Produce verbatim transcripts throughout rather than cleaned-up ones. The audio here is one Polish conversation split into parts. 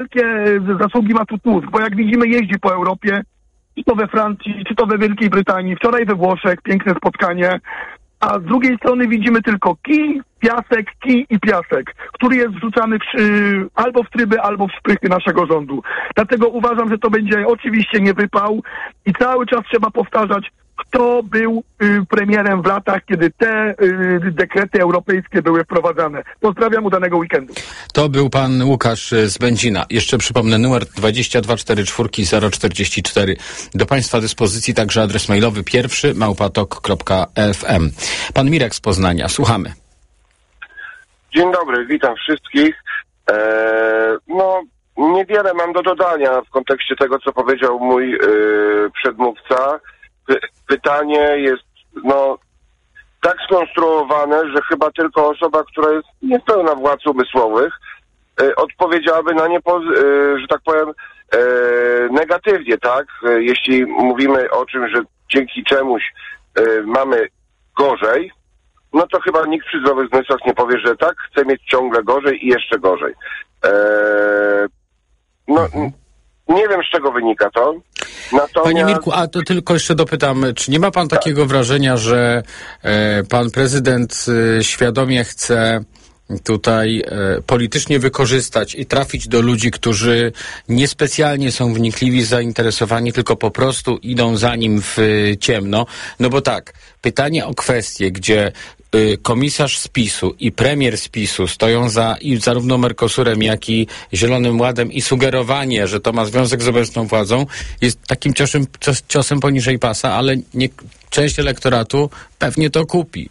Wielkie zasługi ma tu Tusk, bo jak widzimy jeździ po Europie, czy to we Francji, czy to we Wielkiej Brytanii, wczoraj we Włoszech, piękne spotkanie, a z drugiej strony widzimy tylko kij, piasek, kij i piasek, który jest wrzucany w, y, albo w tryby, albo w szprychy naszego rządu. Dlatego uważam, że to będzie oczywiście nie wypał i cały czas trzeba powtarzać, kto był y, premierem w latach, kiedy te y, dekrety europejskie były wprowadzane. Pozdrawiam, udanego weekendu. To był pan Łukasz z Będzina. Jeszcze przypomnę numer dwadzieścia dwa czterdzieści cztery zero czterdzieści cztery. Do państwa dyspozycji także adres mailowy pierwszy małpa tok kropka f m. Pan Mirek z Poznania. Słuchamy. Dzień dobry, witam wszystkich. Eee, no, niewiele mam do dodania w kontekście tego, co powiedział mój yy, przedmówca. Pytanie jest, no, tak skonstruowane, że chyba tylko osoba, która jest niepełna władz umysłowych, y, odpowiedziałaby na nie, y, że tak powiem, y, negatywnie, tak? Y, jeśli mówimy o czymś, że dzięki czemuś y, mamy gorzej, no to chyba nikt przy zdrowych zmysłach nie powie, że tak, chce mieć ciągle gorzej i jeszcze gorzej. Y, no... Mhm. Nie wiem, z czego wynika to. Natomiast... Panie Mirku, a to tylko jeszcze dopytam, czy nie ma pan takiego tak. wrażenia, że e, pan prezydent e, świadomie chce tutaj e, politycznie wykorzystać i trafić do ludzi, którzy niespecjalnie są wnikliwi, zainteresowani, tylko po prostu idą za nim w e, ciemno? No bo tak, pytanie o kwestię, gdzie komisarz z PiSu i premier z PiSu stoją za i zarówno Mercosurem, jak i Zielonym Ładem i sugerowanie, że to ma związek z obecną władzą, jest takim ciosem, ciosem poniżej pasa, ale nie, część elektoratu pewnie to kupi.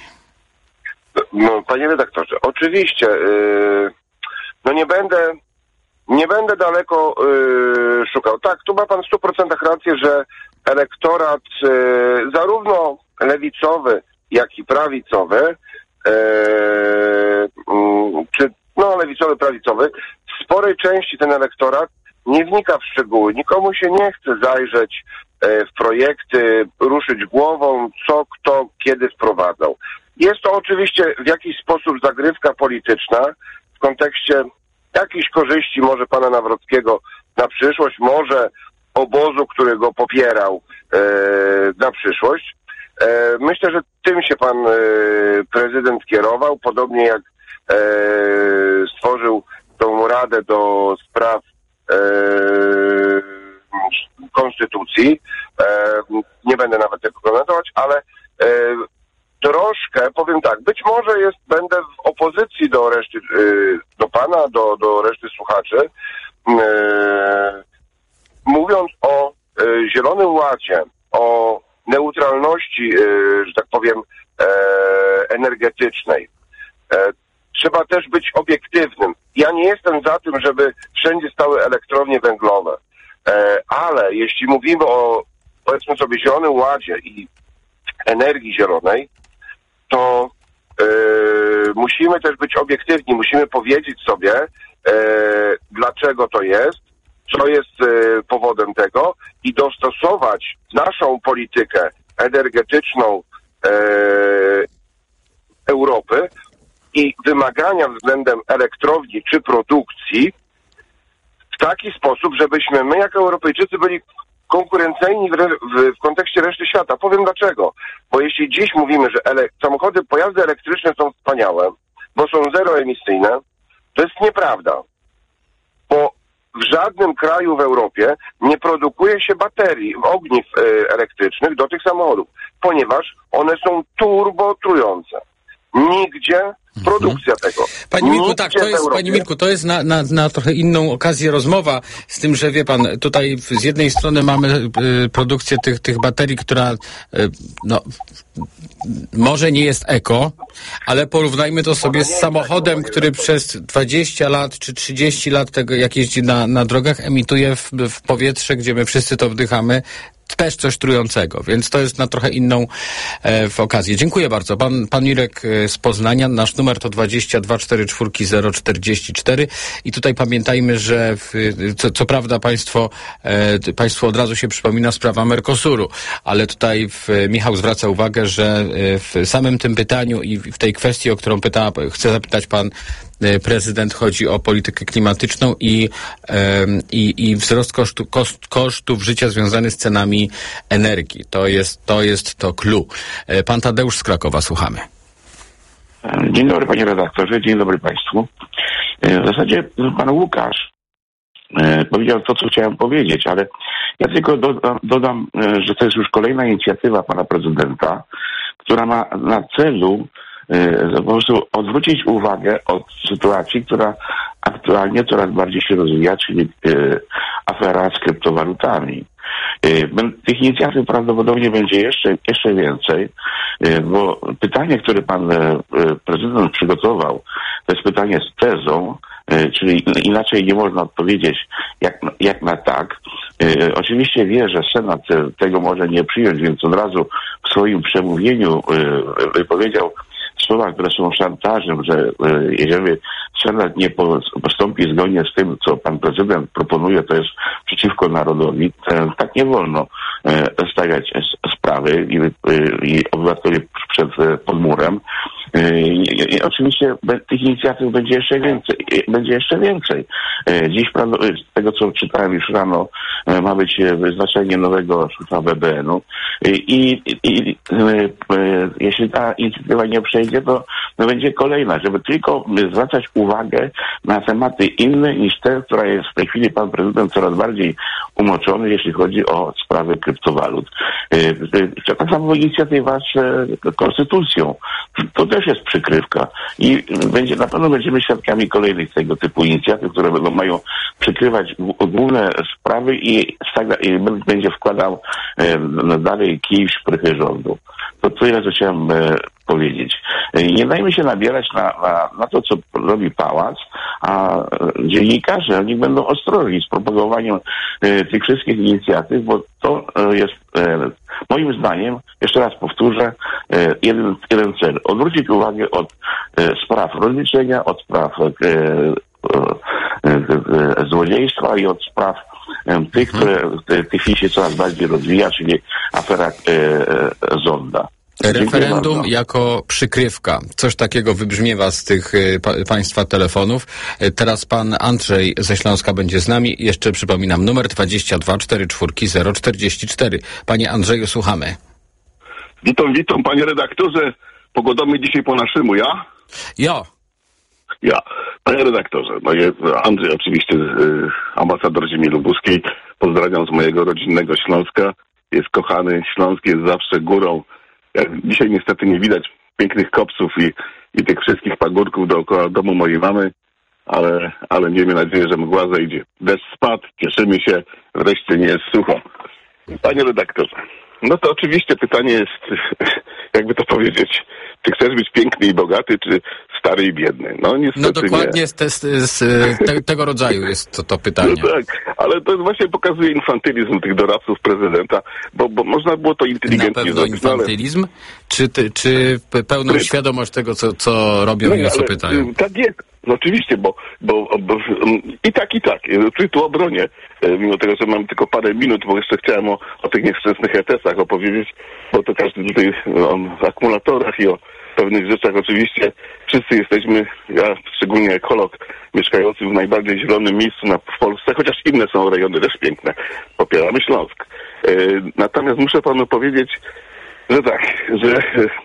No, panie redaktorze, oczywiście, yy, no nie będę, nie będę daleko yy, szukał. Tak, tu ma pan w stu procentach rację, że elektorat yy, zarówno lewicowy, jak i prawicowy, e, czy no lewicowy, prawicowy, w sporej części ten elektorat nie wnika w szczegóły. Nikomu się nie chce zajrzeć e, w projekty, ruszyć głową, co kto kiedy wprowadzał. Jest to oczywiście w jakiś sposób zagrywka polityczna w kontekście jakichś korzyści może pana Nawrockiego na przyszłość, może obozu, który go popierał e, na przyszłość. Myślę, że tym się pan prezydent kierował, podobnie jak stworzył tą Radę do Spraw Konstytucji. Nie będę nawet tego komentować, ale troszkę, powiem tak, być może jest, będę w opozycji do reszty, do pana, do, do reszty słuchaczy, mówiąc o Zielonym Ładzie, o neutralności, że tak powiem, energetycznej. Trzeba też być obiektywnym. Ja nie jestem za tym, żeby wszędzie stały elektrownie węglowe, ale jeśli mówimy o, powiedzmy sobie, Zielonym Ładzie i energii zielonej, to musimy też być obiektywni, musimy powiedzieć sobie, dlaczego to jest, co jest y, powodem tego i dostosować naszą politykę energetyczną y, Europy i wymagania względem elektrowni czy produkcji w taki sposób, żebyśmy my jako Europejczycy byli konkurencyjni w, w, w kontekście reszty świata. Powiem dlaczego. Bo jeśli dziś mówimy, że ele- samochody, pojazdy elektryczne są wspaniałe, bo są zeroemisyjne, to jest nieprawda. Bo w żadnym kraju w Europie nie produkuje się baterii, ogniw y, elektrycznych do tych samochodów, ponieważ one są turbotrujące. Nigdzie produkcja mhm. tego. Panie Mirku, tak, to jest, panie Mirku, to jest na, na, na trochę inną okazję rozmowa, z tym, że wie pan, tutaj z jednej strony mamy y, produkcję tych, tych baterii, która y, no, może nie jest eko, ale porównajmy to sobie z samochodem, który przez dwadzieścia lat czy trzydzieści lat tego, jak jeździ na, na drogach, emituje w, w powietrze, gdzie my wszyscy to wdychamy, też coś trującego, więc to jest na trochę inną e, w okazję. Dziękuję bardzo. Pan, pan Mirek e, z Poznania, nasz numer to dwadzieścia dwa czterdzieści cztery zero czterdzieści cztery i tutaj pamiętajmy, że w, co, co prawda państwo, e, państwo od razu się przypomina sprawa Mercosuru, ale tutaj w, Michał zwraca uwagę, że w samym tym pytaniu i w tej kwestii, o którą pyta, chce zapytać pan prezydent. Chodzi o politykę klimatyczną i, i, i wzrost kosztu, koszt, kosztów życia związany z cenami energii. To jest to, jest to clue. Pan Tadeusz z Krakowa, słuchamy. Dzień dobry, panie redaktorze, dzień dobry państwu. W zasadzie pan Łukasz powiedział to, co chciałem powiedzieć, ale ja tylko dodam, dodam, że to jest już kolejna inicjatywa pana prezydenta, która ma na celu po prostu odwrócić uwagę od sytuacji, która aktualnie coraz bardziej się rozwija, czyli afera z kryptowalutami. Tych inicjatyw prawdopodobnie będzie jeszcze, jeszcze więcej, bo pytanie, które pan prezydent przygotował, to jest pytanie z tezą, czyli inaczej nie można odpowiedzieć jak, jak na tak. Oczywiście wie, że Senat tego może nie przyjąć, więc od razu w swoim przemówieniu wypowiedział słowa, które są szantażem, że jeżeli Senat nie postąpi zgodnie z tym, co pan prezydent proponuje, to jest przeciwko narodowi. Tak nie wolno stawiać sprawy i, i obywateli przed podmurem. I, i oczywiście tych inicjatyw będzie jeszcze więcej. Będzie jeszcze więcej. Dziś z tego, co czytałem już rano, ma być wyznaczenie nowego szefa B B N u i, i, i jeśli ta inicjatywa nie przejdzie, to no będzie kolejna, żeby tylko zwracać uwagę na tematy inne niż te, która jest w tej chwili pan prezydent coraz bardziej umoczony, jeśli chodzi o sprawy kryptowalut. Tak samo inicjatywa z konstytucją. To też jest przykrywka i będzie, na pewno będziemy świadkami kolejnych tego typu inicjatyw, które będą mają przykrywać główne sprawy i, i będzie wkładał e, dalej kij w szprychy rządu. To tyle, co chciałem e, powiedzieć. Nie dajmy się nabierać na, na, na to, co robi pałac, a dziennikarze, oni będą ostrożni z propagowaniem e, tych wszystkich inicjatyw, bo to e, jest e, moim zdaniem, jeszcze raz powtórzę, e, jeden, jeden cel. Odwrócić uwagę od e, spraw rozliczenia, od spraw e, e, e, złodziejstwa i od spraw e, tych, które w tej chwili się coraz bardziej rozwija, czyli afera e, e, Zonda. Referendum jako przykrywka. Coś takiego wybrzmiewa z tych y, pa, państwa telefonów. Y, teraz pan Andrzej ze Śląska będzie z nami. Jeszcze przypominam, numer dwadzieścia dwa czterdzieści cztery zero czterdzieści cztery. Panie Andrzeju, słuchamy. Witam, witam, panie redaktorze. Pogadamy dzisiaj po naszemu, ja? Ja. Ja. Panie redaktorze, no jest Andrzej oczywiście, y, ambasador ziemi lubuskiej. Pozdrawiam z mojego rodzinnego Śląska. Jest kochany, Śląsk jest zawsze górą. Dzisiaj niestety nie widać pięknych kopców i, i tych wszystkich pagórków dookoła domu mojej mamy, ale, ale miejmy nadzieję, że mgła zejdzie. Deszcz spadł, cieszymy się, wreszcie nie jest sucho. Panie redaktorze, no to oczywiście pytanie jest, jakby to powiedzieć, czy chcesz być piękny i bogaty, czy stary i biedny? No niestety No dokładnie nie. Z te, z, te, tego rodzaju jest to, to pytanie. No tak, ale to właśnie pokazuje infantylizm tych doradców prezydenta, bo, bo można było to inteligentnie zrobić. Na pewno zrobić. infantylizm, ale... czy, ty, czy pełną Tryb. świadomość tego, co, co robią no, i o co pytają? Tak jest. No oczywiście, bo, bo, bo i tak, i tak. Ty tu obronię, mimo tego, że mam tylko parę minut, bo jeszcze chciałem o, o tych nieszczęsnych E T S-ach opowiedzieć, bo to każdy tutaj o akumulatorach i o pewnych rzeczach oczywiście wszyscy jesteśmy, ja szczególnie ekolog mieszkający w najbardziej zielonym miejscu na, w Polsce, chociaż inne są rejony też piękne. Popieramy Śląsk. E, natomiast muszę panu powiedzieć, że tak, że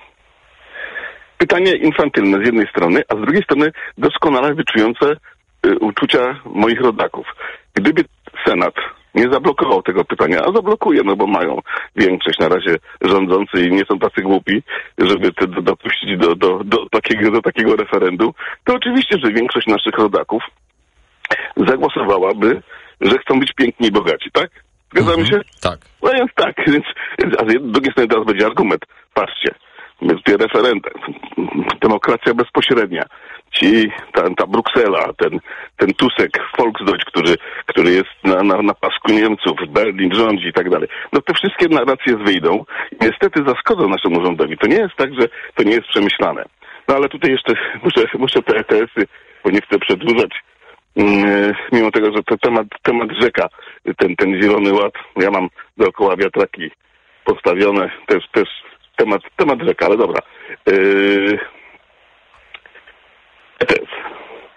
pytanie infantylne z jednej strony, a z drugiej strony doskonale wyczujące y, uczucia moich rodaków. Gdyby Senat nie zablokował tego pytania, a zablokuje, no bo mają większość na razie rządzący i nie są tacy głupi, żeby te, do, dopuścić do, do, do, takiego, do takiego referendum, to oczywiście, że większość naszych rodaków zagłosowałaby, że chcą być piękni i bogaci, tak? Zgadzamy się? Tak. No więc tak, więc, a z drugiej strony teraz będzie argument. Patrzcie, te referendum, demokracja bezpośrednia, ci, ta, ta Bruksela, ten, ten Tusek, Volksdeutsch, który, który jest na, na, na pasku Niemców, Berlin rządzi i tak dalej. No te wszystkie narracje wyjdą i niestety zaszkodzą naszemu rządowi. To nie jest tak, że to nie jest przemyślane. No ale tutaj jeszcze muszę, muszę te E T S-y, bo nie chcę przedłużać, yy, mimo tego, że to temat, temat rzeka, ten, ten Zielony Ład, ja mam dookoła wiatraki postawione, też, też temat, temat rzeka, ale dobra. Yy, E T S.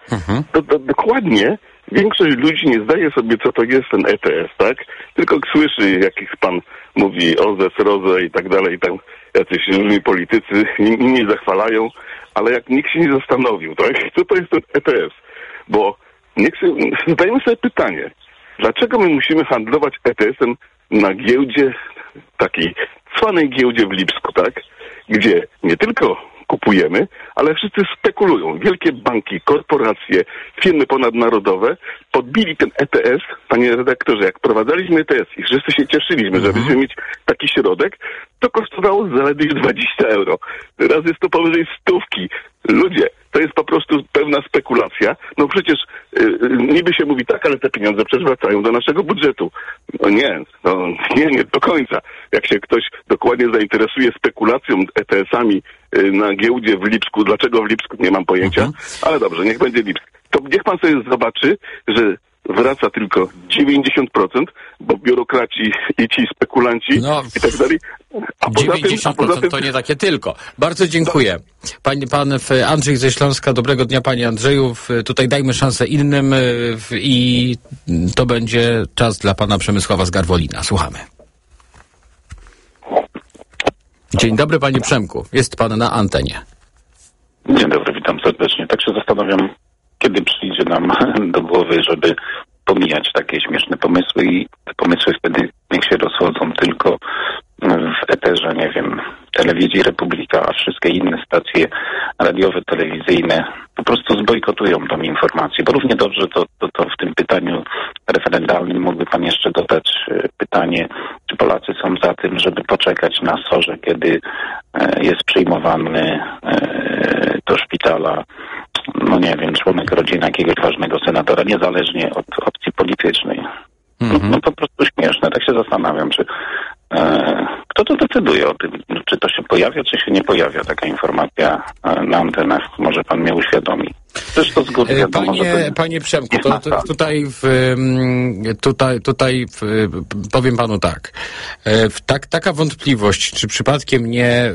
Mhm. To, to dokładnie większość ludzi nie zdaje sobie, co to jest ten E T S, tak? Tylko słyszy, jakich pan mówi O Z E, S R O Z E i tak dalej, i tam jacyś różni politycy inni zachwalają, ale jak nikt się nie zastanowił, tak? Co to jest ten E T S? Bo niech sobie, zadajmy sobie pytanie, dlaczego my musimy handlować E T S-em na giełdzie, takiej cwanej giełdzie w Lipsku, tak? Gdzie nie tylko kupujemy, ale wszyscy spekulują. Wielkie banki, korporacje, firmy ponadnarodowe podbili ten E T S, panie redaktorze, jak prowadzaliśmy E T S i wszyscy się cieszyliśmy, że będziemy mieć taki środek, to kosztowało zaledwie dwadzieścia euro. Teraz jest to powyżej stówki. Ludzie, to jest po prostu pewna spekulacja. No przecież yy, niby się mówi tak, ale te pieniądze przecież wracają do naszego budżetu. No nie, no nie, nie do końca. Jak się ktoś dokładnie zainteresuje spekulacją E T S-ami yy, na giełdzie w Lipsku, dlaczego w Lipsku, nie mam pojęcia, mhm. ale dobrze, niech będzie Lipsk. To niech pan sobie zobaczy, że wraca tylko dziewięćdziesiąt procent, bo biurokraci i ci spekulanci no, i tak dalej. A poza dziewięćdziesiąt procent tym, a poza tym... to nie takie tylko. Bardzo dziękuję. Pan, pan Andrzej ze Śląska, dobrego dnia panie Andrzeju. Tutaj dajmy szansę innym i to będzie czas dla pana Przemysława z Garwolina. Słuchamy. Dzień dobry panie Przemku. Jest pan na antenie. Dzień dobry, witam serdecznie. Tak się zastanawiam, kiedy przyjdzie nam do głowy, żeby pomijać takie śmieszne pomysły i te pomysły wtedy niech się rozchodzą tylko w eterze, nie wiem, telewizji Republika, a wszystkie inne stacje radiowe, telewizyjne po prostu zbojkotują tą informację, bo równie dobrze to, to, to w tym pytaniu referendalnym mógłby pan jeszcze dodać pytanie, czy Polacy są za tym, żeby poczekać na sorze, kiedy jest przyjmowany do szpitala, no nie wiem, członek rodziny jakiegoś ważnego senatora, niezależnie od opcji politycznej. Mm-hmm. No, no po prostu śmieszne. Tak się zastanawiam, czy e, kto to decyduje o tym, czy to się pojawia, czy się nie pojawia taka informacja e, na antenach. Może pan mnie uświadomi. Też to zgodnie wiadomo, panie, że to panie Przemku, to, to, tutaj, w, tutaj, tutaj w, powiem panu tak. W, tak. Taka wątpliwość, czy przypadkiem nie,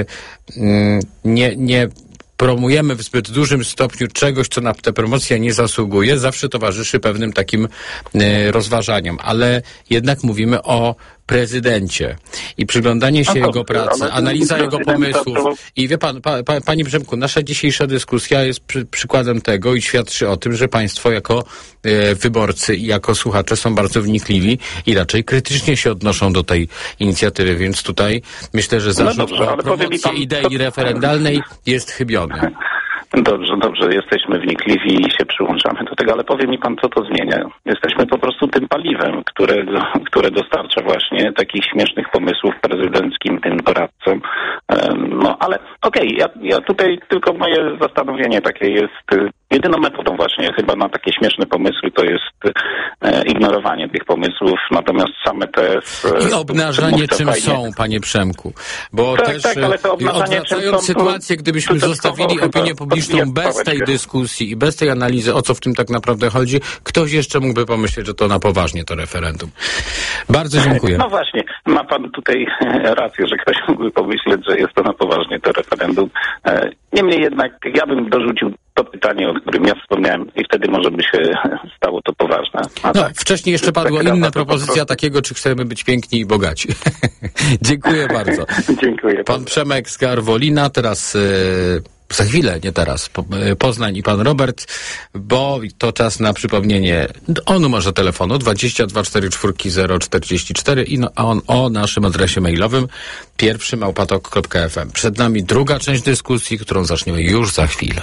nie, nie promujemy w zbyt dużym stopniu czegoś, co na tę promocję nie zasługuje, zawsze towarzyszy pewnym takim y, rozważaniom. Ale jednak mówimy o prezydencie i przyglądanie się no jego pracy, analiza jego pomysłów. To... I wie pan, pa, pa, panie Przemku, nasza dzisiejsza dyskusja jest przy, przykładem tego i świadczy o tym, że państwo jako e, wyborcy i jako słuchacze są bardzo wnikliwi i raczej krytycznie się odnoszą do tej inicjatywy, więc tutaj myślę, że zarzut no dobrze, o promocję pan, idei to... referendalnej jest chybiony. Dobrze, dobrze, jesteśmy wnikliwi i się przyłączamy do tego, ale powie mi pan, co to zmienia. Jesteśmy po prostu tym paliwem, które, które dostarcza właśnie takich śmiesznych pomysłów prezydenckim, tym doradcom. No ale okej, okay, ja, ja tutaj tylko moje zastanowienie takie jest, jedyną metodą właśnie chyba na takie śmieszne pomysły to jest e, ignorowanie tych pomysłów, natomiast same te... I obnażanie czym fajnie. są, panie Przemku. Bo tak, też tak, ale to obnażanie odwracając są, sytuację, gdybyśmy zostawili opinię publiczną bez tej dyskusji i bez tej analizy, o co w tym tak naprawdę chodzi, ktoś jeszcze mógłby pomyśleć, że to na poważnie to referendum. Bardzo dziękuję. No właśnie, ma pan tutaj rację, że ktoś mógłby pomyśleć, że jest to na poważnie to referendum. Niemniej jednak ja bym dorzucił to pytanie, o którym ja wspomniałem i wtedy może by się stało to poważne. A no, tak, wcześniej jeszcze padła inna propozycja takiego, czy chcemy być piękni i bogaci. Dziękuję bardzo. Dziękuję. Pan Przemek z Garwolina, teraz... Yy... Za chwilę, nie teraz, Poznań i pan Robert, bo to czas na przypomnienie o numerze telefonu dwadzieścia dwa czterdzieści cztery zero czterdzieści cztery i no, on, o naszym adresie mailowym pierwszy małpatok kropka f m. Przed nami druga część dyskusji, którą zaczniemy już za chwilę.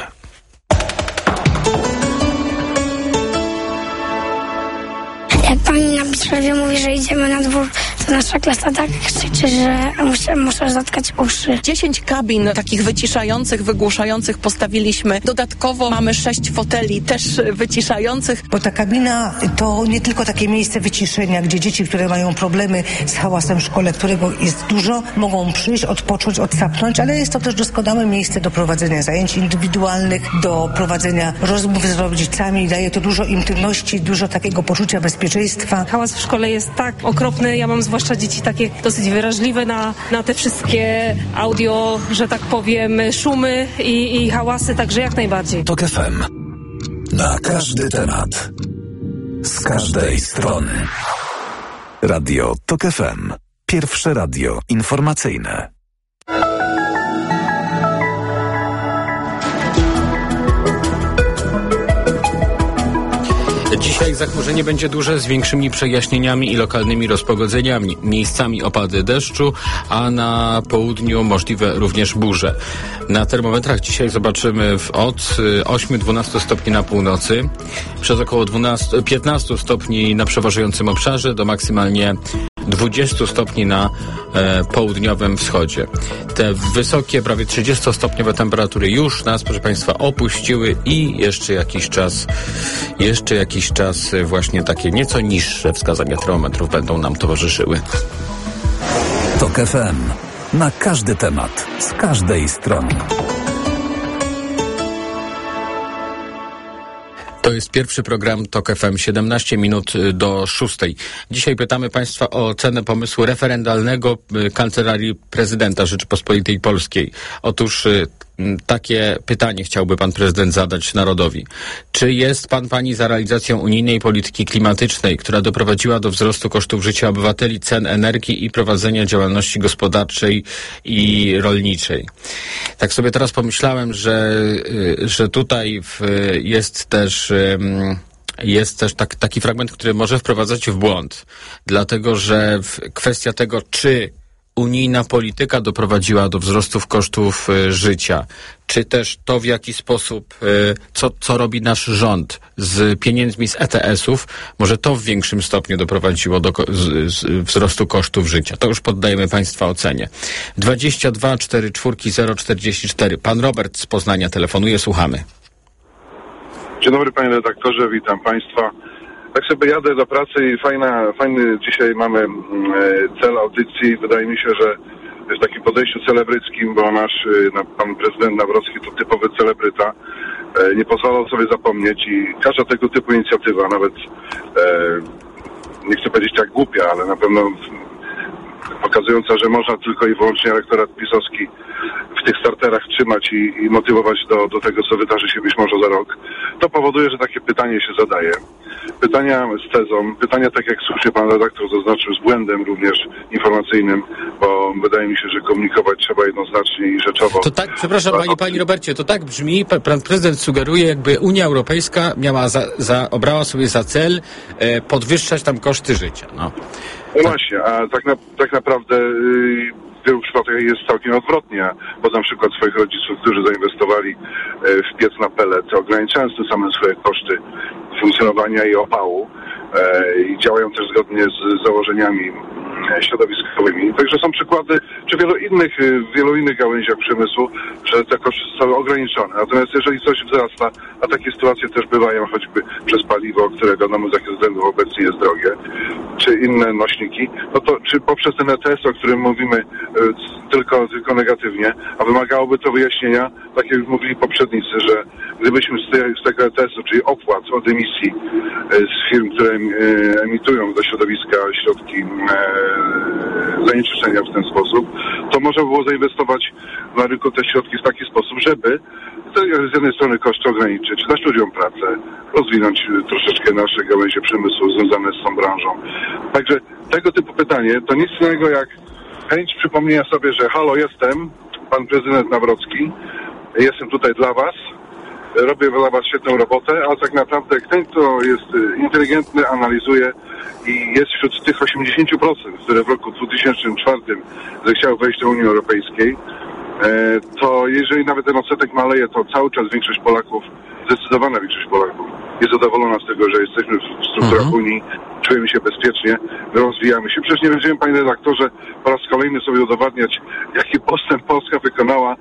Jak pani na Bisławie mówi, że idziemy na dwór, to nasza klasa tak krzyczy, że muszę, muszę zatkać uszy. dziesięć kabin takich wyciszających, wygłuszających postawiliśmy. Dodatkowo mamy sześć foteli też wyciszających. Bo ta kabina to nie tylko takie miejsce wyciszenia, gdzie dzieci, które mają problemy z hałasem w szkole, którego jest dużo, mogą przyjść, odpocząć, odsapnąć, ale jest to też doskonałe miejsce do prowadzenia zajęć indywidualnych, do prowadzenia rozmów z rodzicami. Daje to dużo intymności, dużo takiego poczucia bezpieczeństwa. Hałas w szkole jest tak okropny, ja mam zwłaszcza dzieci takie dosyć wrażliwe na, na te wszystkie audio, że tak powiem, szumy i, i hałasy, także jak najbardziej. Tok F M. Na każdy temat. Z każdej strony. Radio Tok F M. Pierwsze radio informacyjne. Dzisiaj zachmurzenie będzie duże z większymi przejaśnieniami i lokalnymi rozpogodzeniami. Miejscami opady deszczu, a na południu możliwe również burze. Na termometrach dzisiaj zobaczymy od osiem do dwunastu stopni na północy, przez około dwanaście, piętnaście stopni na przeważającym obszarze, do maksymalnie dwudziestu stopni na e, południowym wschodzie. Te wysokie, prawie trzydziestostopniowe temperatury już nas, proszę Państwa, opuściły i jeszcze jakiś czas, jeszcze jakiś czas właśnie takie nieco niższe wskazania termometrów będą nam towarzyszyły. Tok F M. Na każdy temat, z każdej strony. To jest pierwszy program Tok F M, siedemnaście minut do szóstej. Dzisiaj pytamy Państwa o ocenę pomysłu referendalnego Kancelarii Prezydenta Rzeczypospolitej Polskiej. Otóż takie pytanie chciałby pan prezydent zadać narodowi. Czy jest pan, pani za realizacją unijnej polityki klimatycznej, która doprowadziła do wzrostu kosztów życia obywateli, cen energii i prowadzenia działalności gospodarczej i rolniczej? Tak sobie teraz pomyślałem, że, że tutaj w, jest też... Jest też tak, taki fragment, który może wprowadzać w błąd, dlatego że kwestia tego, czy unijna polityka doprowadziła do wzrostów kosztów y, życia, czy też to, w jaki sposób, y, co, co robi nasz rząd z pieniędzmi z E T S-ów, może to w większym stopniu doprowadziło do ko- z, z, wzrostu kosztów życia. To już poddajemy Państwa ocenie. dwadzieścia dwa czterdzieści cztery zero czterdzieści cztery. Pan Robert z Poznania telefonuje, słuchamy. Dzień dobry, panie redaktorze, witam państwa. Tak sobie jadę do pracy i fajna, fajny dzisiaj mamy e, cel audycji. Wydaje mi się, że jest w takim podejściu celebryckim, bo nasz e, pan prezydent Nawrocki to typowy celebryta. E, nie pozwalał sobie zapomnieć i każda tego typu inicjatywa, nawet e, nie chcę powiedzieć tak głupia, ale na pewno pokazująca, że można tylko i wyłącznie elektorat pisowski w tych starterach trzymać i, i motywować do, do tego, co wydarzy się być może za rok, to powoduje, że takie pytanie się zadaje. Pytania z tezą, pytania, tak jak słusznie pan redaktor zaznaczył, z błędem również informacyjnym, bo wydaje mi się, że komunikować trzeba jednoznacznie i rzeczowo. To tak, przepraszam panie, panie Robercie, to tak brzmi, pan prezydent sugeruje, jakby Unia Europejska miała za, za, obrała sobie za cel e, podwyższać tam koszty życia. No, no właśnie, a tak, na, tak naprawdę yy, w wielu przypadkach jest całkiem odwrotnie. Podam przykład swoich rodziców, którzy zainwestowali w piec na pellet, ograniczając tym samym swoje koszty funkcjonowania i opału i działają też zgodnie z założeniami środowiskowymi. Także są przykłady przy wielu innych, wielu innych gałęziach przemysłu, że te koszty są ograniczone. Natomiast jeżeli coś wzrasta, a takie sytuacje też bywają choćby przez paliwo, które wiadomo z jakich względów obecnie jest drogie, czy inne nośniki, no to czy poprzez ten E T S, o którym mówimy tylko, tylko negatywnie, a wymagałoby to wyjaśnienia, tak jak mówili poprzednicy, że gdybyśmy z, te, z tego E T S-u, czyli opłat od emisji z firm, które emitują do środowiska środki zanieczyszczenia w ten sposób, to można było zainwestować na rynku te środki w taki sposób, żeby z jednej strony koszty ograniczyć, dać ludziom pracę, rozwinąć troszeczkę nasze gałęzie przemysłu związane z tą branżą. Także tego typu pytanie to nic innego jak chęć przypomnienia sobie, że halo, jestem, pan prezydent Nawrocki, jestem tutaj dla was, robię dla was świetną robotę, a tak naprawdę ten, kto jest inteligentny, analizuje i jest wśród tych osiemdziesiąt procent, które w roku dwutysięcznym czwartym zechciały wejść do Unii Europejskiej, to jeżeli nawet ten odsetek maleje, to cały czas większość Polaków, zdecydowana większość Polaków jest zadowolona z tego, że jesteśmy w strukturach uh-huh. Unii, czujemy się bezpiecznie, rozwijamy się. Przecież nie będziemy, panie redaktorze, po raz kolejny sobie udowadniać, jaki postęp Polska wykonała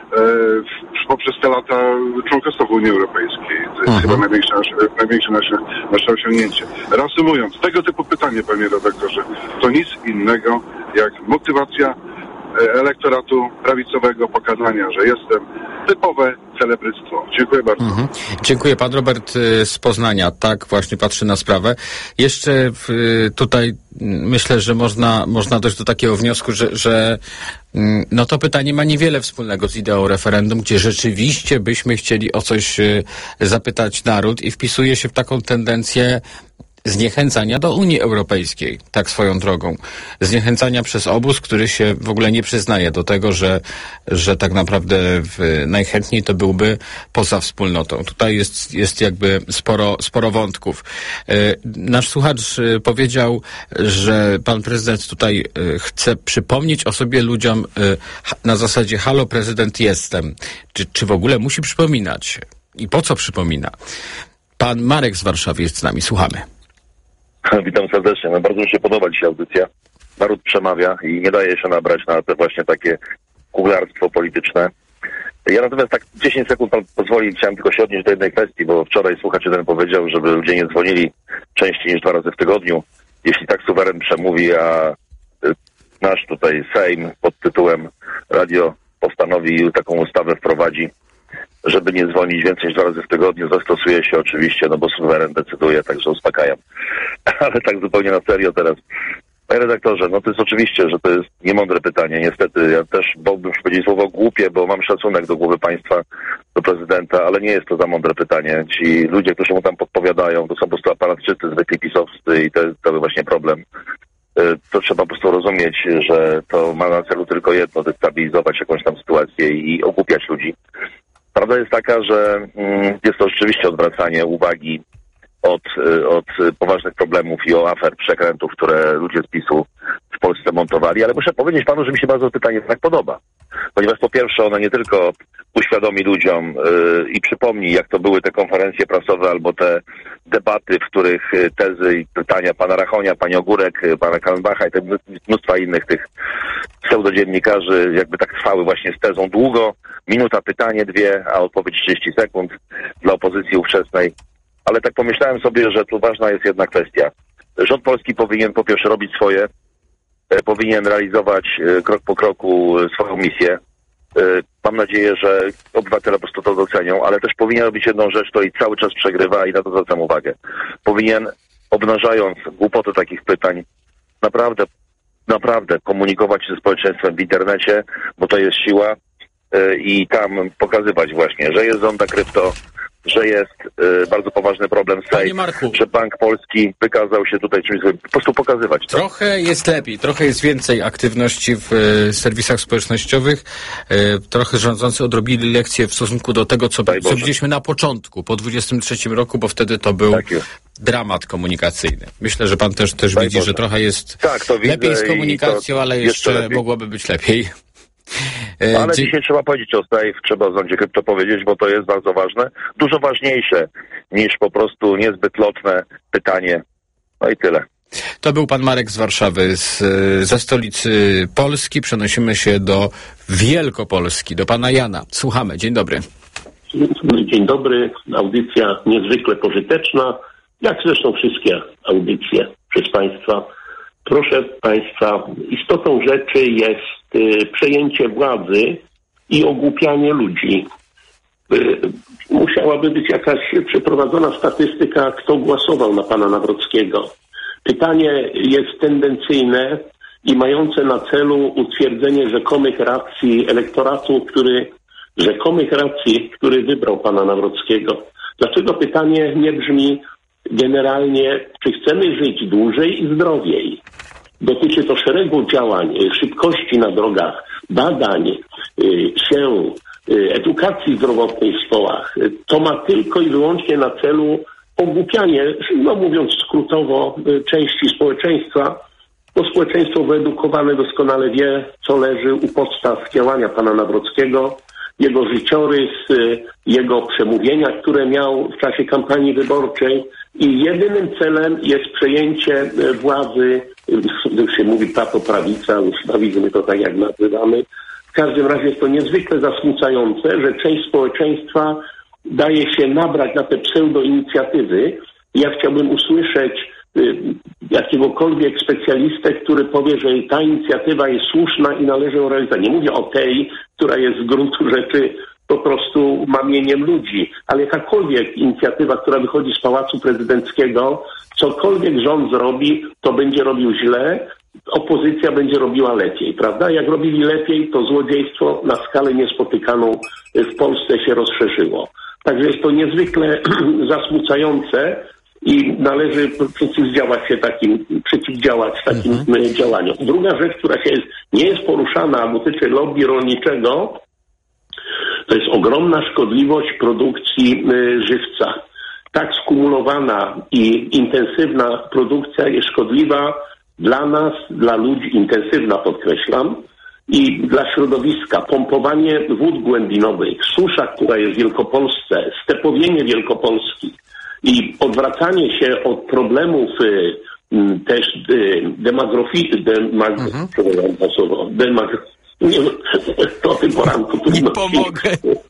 e, poprzez te lata członkostwa w Unii Europejskiej. To jest uh-huh. chyba największe, nasze, największe nasze, nasze osiągnięcie. Reasumując, tego typu pytanie, panie redaktorze, to nic innego jak motywacja elektoratu prawicowego pokazania, że jestem typowe celebryctwo. Dziękuję bardzo. Mhm. Dziękuję. Pan Robert z Poznania tak właśnie patrzy na sprawę. Jeszcze w, tutaj myślę, że można, można dojść do takiego wniosku, że, że no to pytanie ma niewiele wspólnego z ideą referendum, gdzie rzeczywiście byśmy chcieli o coś zapytać naród i wpisuje się w taką tendencję zniechęcania do Unii Europejskiej, tak swoją drogą. Zniechęcania przez obóz, który się w ogóle nie przyznaje do tego, że, że tak naprawdę w, najchętniej to byłby poza wspólnotą. Tutaj jest, jest jakby sporo, sporo wątków. E, nasz słuchacz e, powiedział, że pan prezydent tutaj e, chce przypomnieć o sobie ludziom e, na zasadzie halo prezydent jestem. Czy, czy w ogóle musi przypominać? I po co przypomina? Pan Marek z Warszawy jest z nami. Słuchamy. Witam serdecznie. No, bardzo mi się podoba dzisiaj audycja. Naród przemawia i nie daje się nabrać na te właśnie takie kuglarstwo polityczne. Ja natomiast tak dziesięć sekund pan pozwoli, chciałem tylko się odnieść do jednej kwestii, bo wczoraj słuchacz jeden powiedział, żeby ludzie nie dzwonili częściej niż dwa razy w tygodniu. Jeśli tak suweren przemówi, a nasz tutaj Sejm pod tytułem Radio postanowi taką ustawę wprowadzi, żeby nie dzwonić więcej niż dwa razy w tygodniu, zastosuje się oczywiście, no bo suweren decyduje, także uspokajam. Ale tak zupełnie na serio teraz. Panie redaktorze, no to jest oczywiście, że to jest niemądre pytanie. Niestety, ja też bałbym się powiedzieć słowo głupie, bo mam szacunek do głowy państwa, do prezydenta, ale nie jest to za mądre pytanie. Ci ludzie, którzy mu tam podpowiadają, to są po prostu aparatczycy, zwykli pisowscy i to jest cały właśnie problem. To trzeba po prostu rozumieć, że to ma na celu tylko jedno, destabilizować jakąś tam sytuację i ogłupiać ludzi. Prawda jest taka, że mm, jest to rzeczywiście odwracanie uwagi od, od poważnych problemów i o afer, przekrętów, które ludzie z PiSu w Polsce montowali, ale muszę powiedzieć panu, że mi się bardzo pytanie tak podoba. Ponieważ po pierwsze ono nie tylko uświadomi ludziom yy, i przypomni, jak to były te konferencje prasowe albo te debaty, w których tezy i pytania pana Rachonia, pani Ogórek, pana Kallenbacha i te mnóstwa innych tych pseudodziennikarzy jakby tak trwały właśnie z tezą długo, minuta pytanie, dwie, a odpowiedź trzydzieści sekund dla opozycji ówczesnej. Ale tak pomyślałem sobie, że tu ważna jest jedna kwestia. Rząd polski powinien po pierwsze robić swoje, e, powinien realizować e, krok po kroku e, swoją misję. E, mam nadzieję, że obywatele po prostu to docenią, ale też powinien robić jedną rzecz, to i cały czas przegrywa i na to zwracam uwagę. Powinien, obnażając głupotę takich pytań, naprawdę, naprawdę komunikować się ze społeczeństwem w internecie, bo to jest siła e, i tam pokazywać właśnie, że jest zonda krypto, że jest y, bardzo poważny problem z Sejm, że Bank Polski wykazał się tutaj czymś złym. Po prostu pokazywać to. Trochę jest lepiej, trochę jest więcej aktywności w y, serwisach społecznościowych. Y, trochę rządzący odrobili lekcje w stosunku do tego, co, co widzieliśmy na początku, po dwudziestym trzecim roku, bo wtedy to był tak dramat komunikacyjny. Myślę, że pan też, też widzi, Boże. że trochę jest tak, to lepiej z komunikacją, ale jeszcze, jeszcze mogłoby być lepiej. No, ale Dzie- dzisiaj trzeba powiedzieć o Safe, trzeba o zondzie krypto powiedzieć, bo to jest bardzo ważne. Dużo ważniejsze niż po prostu niezbyt lotne pytanie. No i tyle. To był pan Marek z Warszawy, z, ze stolicy Polski. Przenosimy się do Wielkopolski, do pana Jana. Słuchamy. Dzień dobry. Dzień dobry. Audycja niezwykle pożyteczna, jak zresztą wszystkie audycje przez państwa. Proszę państwa, istotą rzeczy jest y, przejęcie władzy i ogłupianie ludzi. Y, musiałaby być jakaś przeprowadzona statystyka, kto głosował na pana Nawrockiego. Pytanie jest tendencyjne i mające na celu utwierdzenie rzekomych racji elektoratu, który, rzekomych racji, który wybrał pana Nawrockiego. Dlaczego pytanie nie brzmi generalnie, czy chcemy żyć dłużej i zdrowiej? Dotyczy to szeregu działań, szybkości na drogach, badań się, edukacji zdrowotnej w szkołach. To ma tylko i wyłącznie na celu ogłupianie, no mówiąc skrótowo, części społeczeństwa, bo społeczeństwo wyedukowane doskonale wie, co leży u podstaw działania pana Nawrockiego, jego życiorys, jego przemówienia, które miał w czasie kampanii wyborczej i jedynym celem jest przejęcie władzy, już się mówi prawo-prawica, ustawizmy to tak jak nazywamy. W każdym razie jest to niezwykle zasmucające, że część społeczeństwa daje się nabrać na te pseudo-inicjatywy. Ja chciałbym usłyszeć, jakie jakiegokolwiek specjalistę, który powie, że ta inicjatywa jest słuszna i należy ją realizować. Nie mówię o tej, która jest z gruntu rzeczy po prostu mamieniem ludzi, ale jakakolwiek inicjatywa, która wychodzi z Pałacu Prezydenckiego, cokolwiek rząd zrobi, to będzie robił źle, opozycja będzie robiła lepiej, prawda? Jak robili lepiej, to złodziejstwo na skalę niespotykaną w Polsce się rozszerzyło. Także jest to niezwykle zasmucające i należy przeciwdziałać się takim, przeciwdziałać takim mhm. działaniom. Druga rzecz, która się jest, nie jest poruszana, a dotyczy lobby rolniczego, to jest ogromna szkodliwość produkcji y, żywca. Tak skumulowana i intensywna produkcja jest szkodliwa dla nas, dla ludzi, intensywna podkreślam, i dla środowiska. Pompowanie wód głębinowych, susza, która jest w Wielkopolsce, stepowienie Wielkopolski i odwracanie się od problemów y, y, też y, demografii, demag, mhm. demag, nie, po tym poranku nie pomogę.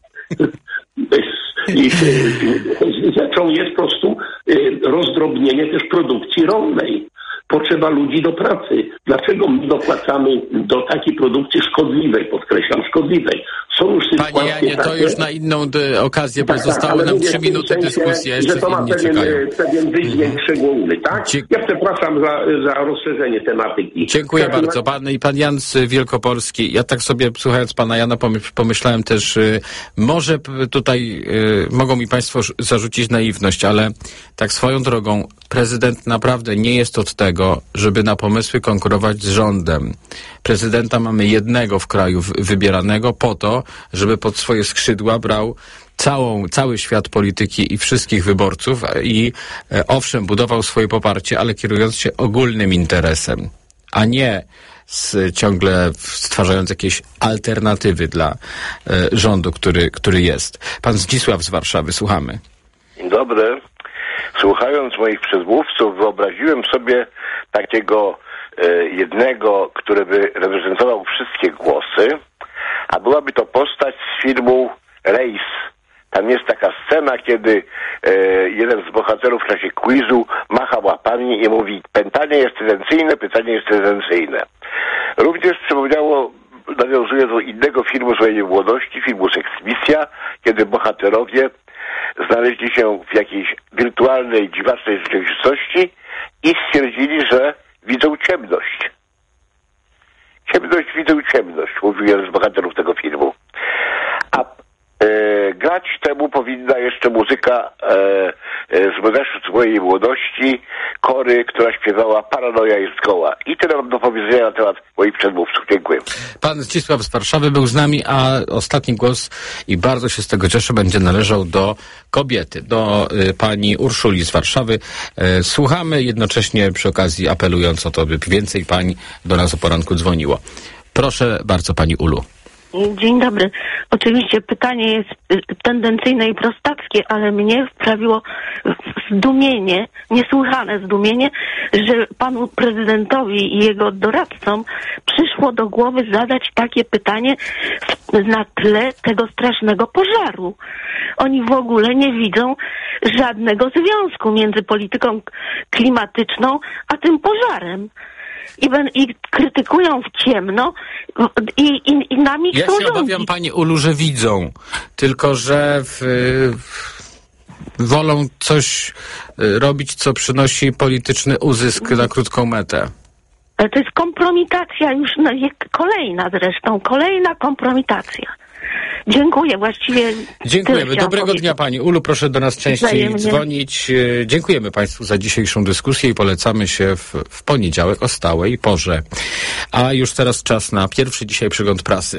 I rzeczą jest po prostu y, rozdrobnienie też produkcji rolnej. Potrzeba ludzi do pracy. Dlaczego my dopłacamy do takiej produkcji szkodliwej, podkreślam, szkodliwej? Są już sytuacje Panie Janie, to takie, już na inną dy- okazję, tak, bo zostały tak, nam mówię, trzy minuty w sensie, dyskusji, a jeszcze że to ma inni pewien, czekają. pewien wydźwięk mhm. szczególny, tak? Dzie- ja przepraszam za, za rozszerzenie tematyki. Dziękuję tak, bardzo. Pan i pan Jan z Wielkopolski. Ja tak sobie, słuchając pana Jana, pomyślałem też, y, może tutaj y, mogą mi państwo zarzucić naiwność, ale tak swoją drogą, prezydent naprawdę nie jest od tego, żeby na pomysły konkurować z rządem. Prezydenta mamy jednego w kraju wybieranego po to, żeby pod swoje skrzydła brał całą, cały świat polityki i wszystkich wyborców i e, owszem, budował swoje poparcie, ale kierując się ogólnym interesem, a nie z, ciągle stwarzając jakieś alternatywy dla e, rządu, który, który jest. Pan Zdzisław z Warszawy, słuchamy. Dzień dobry. Słuchając moich przedmówców, wyobraziłem sobie takiego e, jednego, który by reprezentował wszystkie głosy, a byłaby to postać z filmu Rejs. Tam jest taka scena, kiedy e, jeden z bohaterów w czasie quizu macha łapami i mówi: pytanie jest tendencyjne, pytanie jest tendencyjne. Również przypomniało, nawiązuje do innego filmu z mojej młodości, filmu Seksmisja, kiedy bohaterowie znaleźli się w jakiejś wirtualnej, dziwacznej rzeczywistości i stwierdzili, że widzą ciemność. Ciemność, widzą ciemność, mówił jeden z bohaterów tego filmu. A e, grać temu powinna jeszcze muzyka e, e, z mojej młodości, Kory, która śpiewała Paranoja jest zgoła. I tyle mam do powiedzenia na temat moich przedmówców. Dziękuję. Pan Zdzisław z Warszawy był z nami, a ostatni głos, i bardzo się z tego cieszę, będzie należał do kobiety, do y, pani Urszuli z Warszawy. Y, słuchamy, jednocześnie przy okazji apelując o to, by więcej pań do nas o poranku dzwoniło. Proszę bardzo, pani Ulu. Dzień dobry. Oczywiście pytanie jest tendencyjne i prostackie, ale mnie wprawiło w zdumienie, niesłychane zdumienie, że panu prezydentowi i jego doradcom przyszło do głowy zadać takie pytanie na tle tego strasznego pożaru. Oni w ogóle nie widzą żadnego związku między polityką klimatyczną a tym pożarem. I, ben, I krytykują w ciemno i, i, i nami chcą rządzić. Ja się obawiam, pani Ulu, że widzą, tylko że w, w, wolą coś robić, co przynosi polityczny uzysk na krótką metę. Ale to jest kompromitacja już, no, kolejna zresztą, kolejna kompromitacja. Dziękuję, właściwie... Dziękujemy. Dobrego powiedzieć. dnia pani Ulu. Proszę do nas częściej Wzajemnie. dzwonić. Dziękujemy państwu za dzisiejszą dyskusję i polecamy się w, w poniedziałek o stałej porze. A już teraz czas na pierwszy dzisiaj przegląd prasy.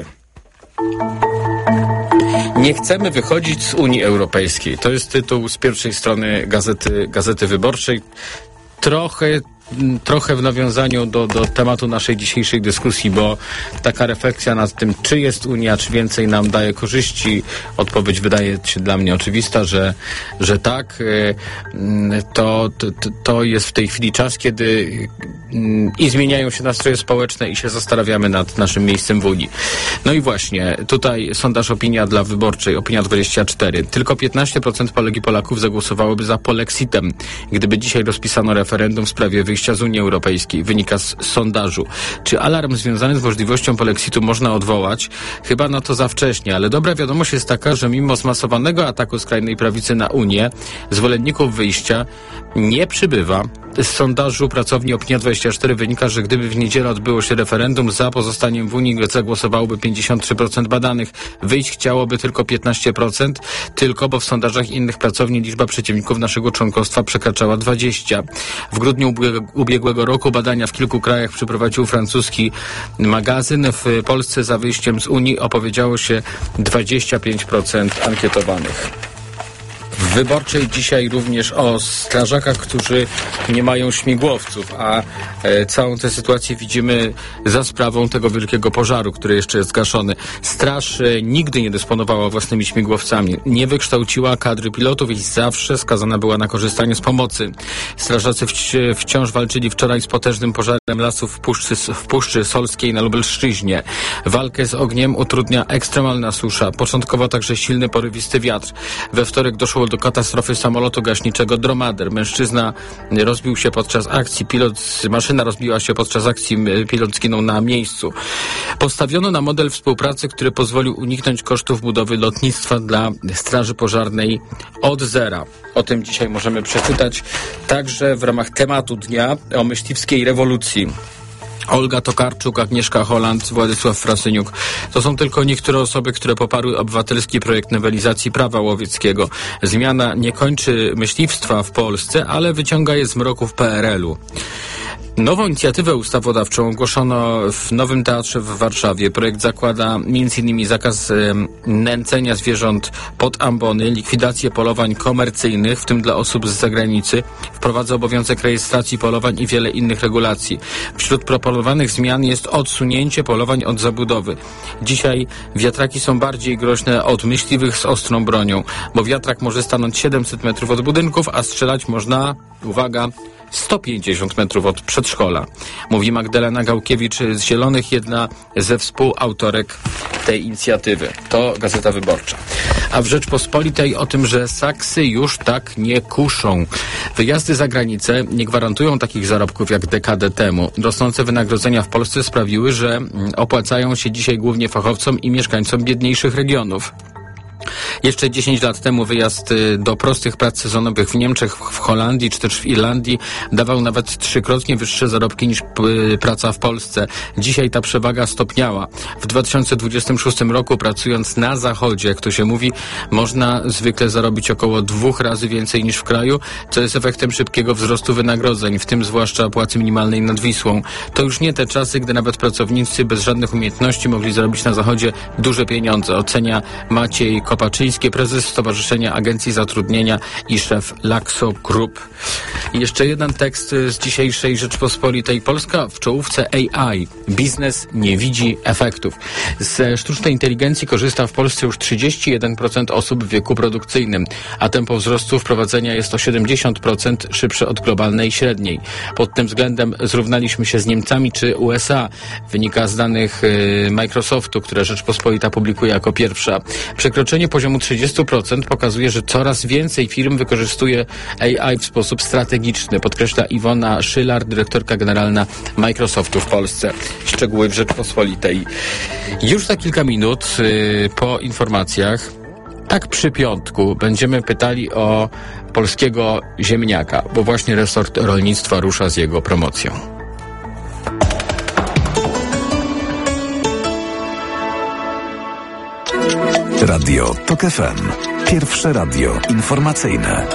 Nie chcemy wychodzić z Unii Europejskiej. To jest tytuł z pierwszej strony Gazety, Gazety Wyborczej. Trochę Trochę w nawiązaniu do, do tematu naszej dzisiejszej dyskusji, bo taka refleksja nad tym, czy jest Unia, czy więcej nam daje korzyści, odpowiedź wydaje się dla mnie oczywista, że, że tak. To, to, to jest w tej chwili czas, kiedy i zmieniają się nastroje społeczne i się zastanawiamy nad naszym miejscem w Unii. No i właśnie, tutaj sondaż Opinia dla Wyborczej, Opinia dwadzieścia cztery. Tylko piętnaście procent Polek i Polaków zagłosowałoby za polexitem, gdyby dzisiaj rozpisano referendum w sprawie wyjścia wyjścia z Unii Europejskiej, wynika z sondażu. Czy alarm związany z możliwością polexitu można odwołać? Chyba na to za wcześnie, ale dobra wiadomość jest taka, że mimo zmasowanego ataku skrajnej prawicy na Unię, zwolenników wyjścia nie przybywa. Z sondażu pracowni Opinia dwadzieścia cztery wynika, że gdyby w niedzielę odbyło się referendum za pozostaniu w Unii, zagłosowałoby pięćdziesiąt trzy procent badanych. Wyjść chciałoby tylko piętnaście procent, tylko bo w sondażach innych pracowni liczba przeciwników naszego członkostwa przekraczała dwadzieścia procent. W grudniu ubiegłego roku badania w kilku krajach przeprowadził francuski magazyn. W Polsce za wyjściem z Unii opowiedziało się dwadzieścia pięć procent ankietowanych. W Wyborczej dzisiaj również o strażakach, którzy nie mają śmigłowców, a e, całą tę sytuację widzimy za sprawą tego wielkiego pożaru, który jeszcze jest gaszony. Straż e, nigdy nie dysponowała własnymi śmigłowcami, nie wykształciła kadry pilotów i zawsze skazana była na korzystanie z pomocy. Strażacy wci- wciąż walczyli wczoraj z potężnym pożarem lasów w Puszczy, w Puszczy Solskiej na Lubelszczyźnie. Walkę z ogniem utrudnia ekstremalna susza, początkowo także silny, porywisty wiatr. We wtorek doszło do katastrofy samolotu gaśniczego Dromader. Mężczyzna rozbił się podczas akcji, pilot, maszyna rozbiła się podczas akcji, pilot zginął na miejscu. Postawiono na model współpracy, który pozwolił uniknąć kosztów budowy lotnictwa dla Straży Pożarnej od zera. O tym dzisiaj możemy przeczytać także w ramach tematu dnia o myśliwskiej rewolucji. Olga Tokarczuk, Agnieszka Holland, Władysław Frasyniuk. To są tylko niektóre osoby, które poparły obywatelski projekt nowelizacji prawa łowieckiego. Zmiana nie kończy myśliwstwa w Polsce, ale wyciąga je z mroków P R L u. Nową inicjatywę ustawodawczą ogłoszono w Nowym Teatrze w Warszawie. Projekt zakłada między innymi zakaz e, nęcenia zwierząt pod ambony, likwidację polowań komercyjnych, w tym dla osób z zagranicy, wprowadza obowiązek rejestracji polowań i wiele innych regulacji. Wśród proponowanych zmian jest odsunięcie polowań od zabudowy. Dzisiaj wiatraki są bardziej groźne od myśliwych z ostrą bronią, bo wiatrak może stanąć siedemset metrów od budynków, a strzelać można, uwaga, sto pięćdziesiąt metrów od przedszkola. Mówi Magdalena Gałkiewicz z Zielonych, jedna ze współautorek tej inicjatywy. To Gazeta Wyborcza. A w Rzeczpospolitej o tym, że saksy już tak nie kuszą. Wyjazdy za granicę nie gwarantują takich zarobków jak dekadę temu. Rosnące wynagrodzenia w Polsce sprawiły, że opłacają się dzisiaj głównie fachowcom i mieszkańcom biedniejszych regionów. Jeszcze dziesięć lat temu wyjazd do prostych prac sezonowych w Niemczech, w Holandii czy też w Irlandii dawał nawet trzykrotnie wyższe zarobki niż p- praca w Polsce. Dzisiaj ta przewaga stopniała. W dwa tysiące dwudziestym szóstym roku, pracując na zachodzie, jak to się mówi, można zwykle zarobić około dwóch razy więcej niż w kraju, co jest efektem szybkiego wzrostu wynagrodzeń, w tym zwłaszcza płacy minimalnej nad Wisłą. To już nie te czasy, gdy nawet pracownicy bez żadnych umiejętności mogli zarobić na zachodzie duże pieniądze, ocenia Maciej Kopaczyński, prezes Stowarzyszenia Agencji Zatrudnienia i szef Laxo Group. I jeszcze jeden tekst z dzisiejszej Rzeczpospolitej. Polska w czołówce A I. Biznes nie widzi efektów. Ze sztucznej inteligencji korzysta w Polsce już trzydzieści jeden procent osób w wieku produkcyjnym, a tempo wzrostu wprowadzenia jest o siedemdziesiąt procent szybsze od globalnej średniej. Pod tym względem zrównaliśmy się z Niemcami czy U S A. Wynika z danych y, Microsoftu, które Rzeczpospolita publikuje jako pierwsza. Przekroczenie poziomu trzydzieści procent pokazuje, że coraz więcej firm wykorzystuje A I w sposób strategiczny, podkreśla Iwona Szylar, dyrektorka generalna Microsoftu w Polsce. Szczegóły w Rzeczpospolitej. Już za kilka minut yy, po informacjach, tak przy piątku, będziemy pytali o polskiego ziemniaka, bo właśnie resort rolnictwa rusza z jego promocją. Radio TOK F M. Pierwsze radio informacyjne.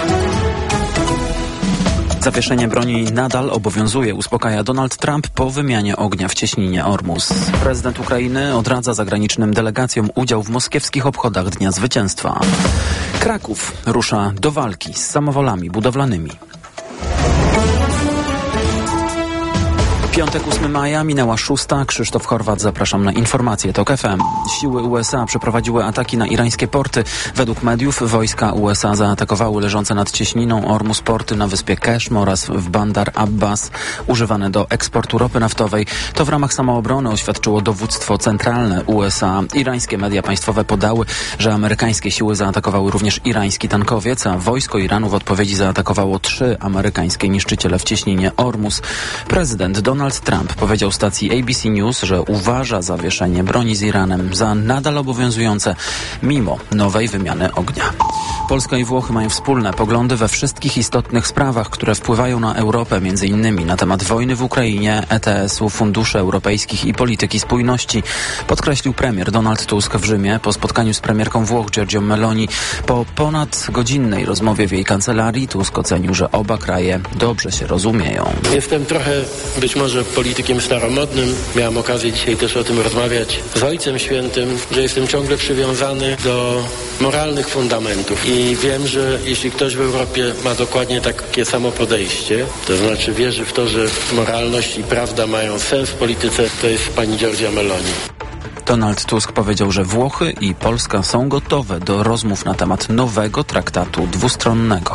Zawieszenie broni nadal obowiązuje, uspokaja Donald Trump po wymianie ognia w cieśninie Ormus. Prezydent Ukrainy odradza zagranicznym delegacjom udział w moskiewskich obchodach Dnia Zwycięstwa. Kraków rusza do walki z samowolami budowlanymi. Piątek, ósmego maja, minęła szósta. Krzysztof Horwat, zapraszam na informacje TOK F M. Siły U S A przeprowadziły ataki na irańskie porty. Według mediów wojska U S A zaatakowały leżące nad cieśniną Ormus porty na wyspie Keshm oraz w Bandar Abbas, używane do eksportu ropy naftowej. To w ramach samoobrony, oświadczyło dowództwo centralne U S A. Irańskie media państwowe podały, że amerykańskie siły zaatakowały również irański tankowiec, a wojsko Iranu w odpowiedzi zaatakowało trzy amerykańskie niszczyciele w cieśninie Ormus. Prezydent Donald Trump powiedział stacji A B C News, że uważa zawieszenie broni z Iranem za nadal obowiązujące mimo nowej wymiany ognia. Polska i Włochy mają wspólne poglądy we wszystkich istotnych sprawach, które wpływają na Europę, między innymi na temat wojny w Ukrainie, E T S u, funduszy europejskich i polityki spójności, podkreślił premier Donald Tusk w Rzymie po spotkaniu z premierką Włoch Giorgią Meloni. Po ponadgodzinnej rozmowie w jej kancelarii Tusk ocenił, że oba kraje dobrze się rozumieją. Jestem trochę być może politykiem staromodnym. Miałem okazję dzisiaj też o tym rozmawiać z Ojcem Świętym, że jestem ciągle przywiązany do moralnych fundamentów i wiem, że jeśli ktoś w Europie ma dokładnie takie samo podejście, to znaczy wierzy w to, że moralność i prawda mają sens w polityce, to jest pani Giorgia Meloni. Donald Tusk powiedział, że Włochy i Polska są gotowe do rozmów na temat nowego traktatu dwustronnego.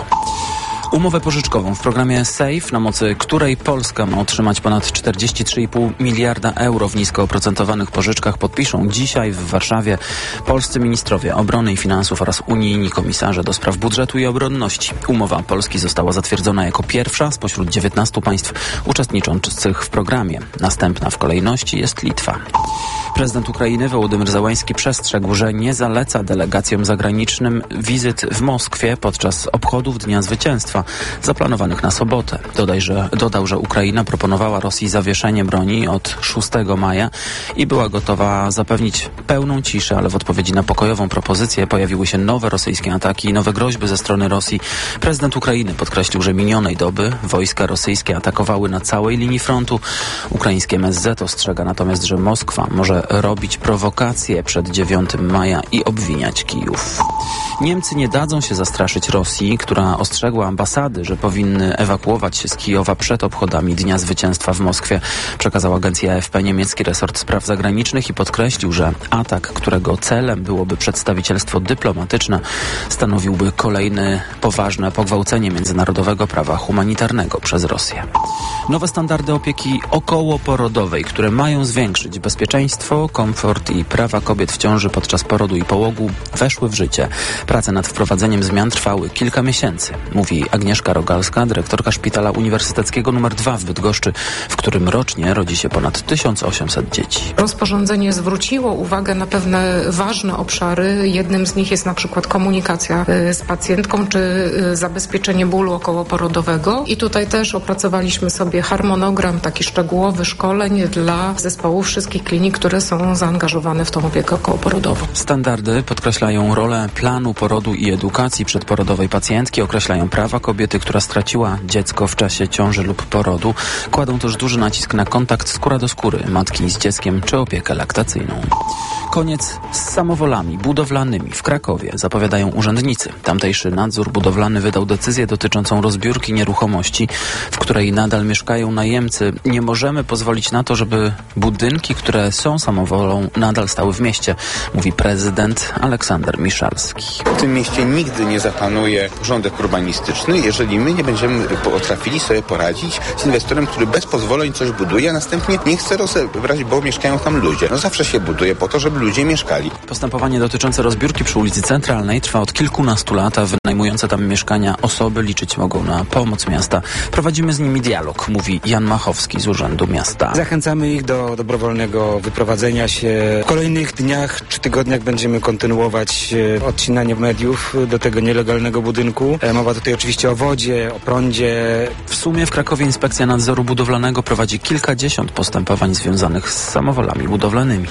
Umowę pożyczkową w programie SAFE, na mocy której Polska ma otrzymać ponad czterdzieści trzy i pół miliarda euro w nisko oprocentowanych pożyczkach, podpiszą dzisiaj w Warszawie polscy ministrowie obrony i finansów oraz unijni komisarze do spraw budżetu i obronności. Umowa Polski została zatwierdzona jako pierwsza spośród dziewiętnastu państw uczestniczących w programie. Następna w kolejności jest Litwa. Prezydent Ukrainy Wołodymyr Zełański przestrzegł, że nie zaleca delegacjom zagranicznym wizyt w Moskwie podczas obchodów Dnia Zwycięstwa zaplanowanych na sobotę. Dodaj, że, dodał, że Ukraina proponowała Rosji zawieszenie broni od szóstego maja i była gotowa zapewnić pełną ciszę, ale w odpowiedzi na pokojową propozycję pojawiły się nowe rosyjskie ataki i nowe groźby ze strony Rosji. Prezydent Ukrainy podkreślił, że minionej doby wojska rosyjskie atakowały na całej linii frontu. Ukraińskie M S Z ostrzega natomiast, że Moskwa może robić prowokacje przed dziewiątego maja i obwiniać Kijów. Niemcy nie dadzą się zastraszyć Rosji, która ostrzegła ambasady, że powinny ewakuować się z Kijowa przed obchodami Dnia Zwycięstwa w Moskwie, przekazał agencja A F P niemiecki resort spraw zagranicznych i podkreślił, że atak, którego celem byłoby przedstawicielstwo dyplomatyczne, stanowiłby kolejne poważne pogwałcenie międzynarodowego prawa humanitarnego przez Rosję. Nowe standardy opieki okołoporodowej, które mają zwiększyć bezpieczeństwo, komfort i prawa kobiet w ciąży podczas porodu i połogu, weszły w życie. Prace nad wprowadzeniem zmian trwały kilka miesięcy, mówi Agnieszka Rogalska, dyrektorka Szpitala Uniwersyteckiego numer dwa w Bydgoszczy, w którym rocznie rodzi się ponad tysiąc osiemset dzieci. Rozporządzenie zwróciło uwagę na pewne ważne obszary. Jednym z nich jest na przykład komunikacja z pacjentką czy zabezpieczenie bólu okołoporodowego. I tutaj też opracowaliśmy sobie harmonogram taki szczegółowy szkoleń dla zespołów wszystkich klinik, które są zaangażowane w tą opiekę okołoporodową. Standardy podkreślają rolę planu porodu i edukacji przedporodowej pacjentki, określają prawa kobiety, która straciła dziecko w czasie ciąży lub porodu. Kładą też duży nacisk na kontakt skóra do skóry matki z dzieckiem czy opiekę laktacyjną. Koniec z samowolami budowlanymi w Krakowie, zapowiadają urzędnicy. Tamtejszy nadzór budowlany wydał decyzję dotyczącą rozbiórki nieruchomości, w której nadal mieszkają najemcy. Nie możemy pozwolić na to, żeby budynki, które są samowolą, nadal stały w mieście, mówi prezydent Aleksander Miszalski. W tym mieście nigdy nie zapanuje porządek urbanistyczny, jeżeli my nie będziemy potrafili sobie poradzić z inwestorem, który bez pozwoleń coś buduje, a następnie nie chce rozebrać, bo mieszkają tam ludzie. No zawsze się buduje po to, żeby ludzie mieszkali. Postępowanie dotyczące rozbiórki przy ulicy Centralnej trwa od kilkunastu lat, a wynajmujące tam mieszkania osoby liczyć mogą na pomoc miasta. Prowadzimy z nimi dialog, mówi Jan Machowski z Urzędu Miasta. Zachęcamy ich do dobrowolnego wyprowadzenia się. W kolejnych dniach czy tygodniach będziemy kontynuować odcinanie mediów do tego nielegalnego budynku. Mowa tutaj oczywiście o wodzie, o prądzie. W sumie w Krakowie Inspekcja Nadzoru Budowlanego prowadzi kilkadziesiąt postępowań związanych z samowolami budowlanymi.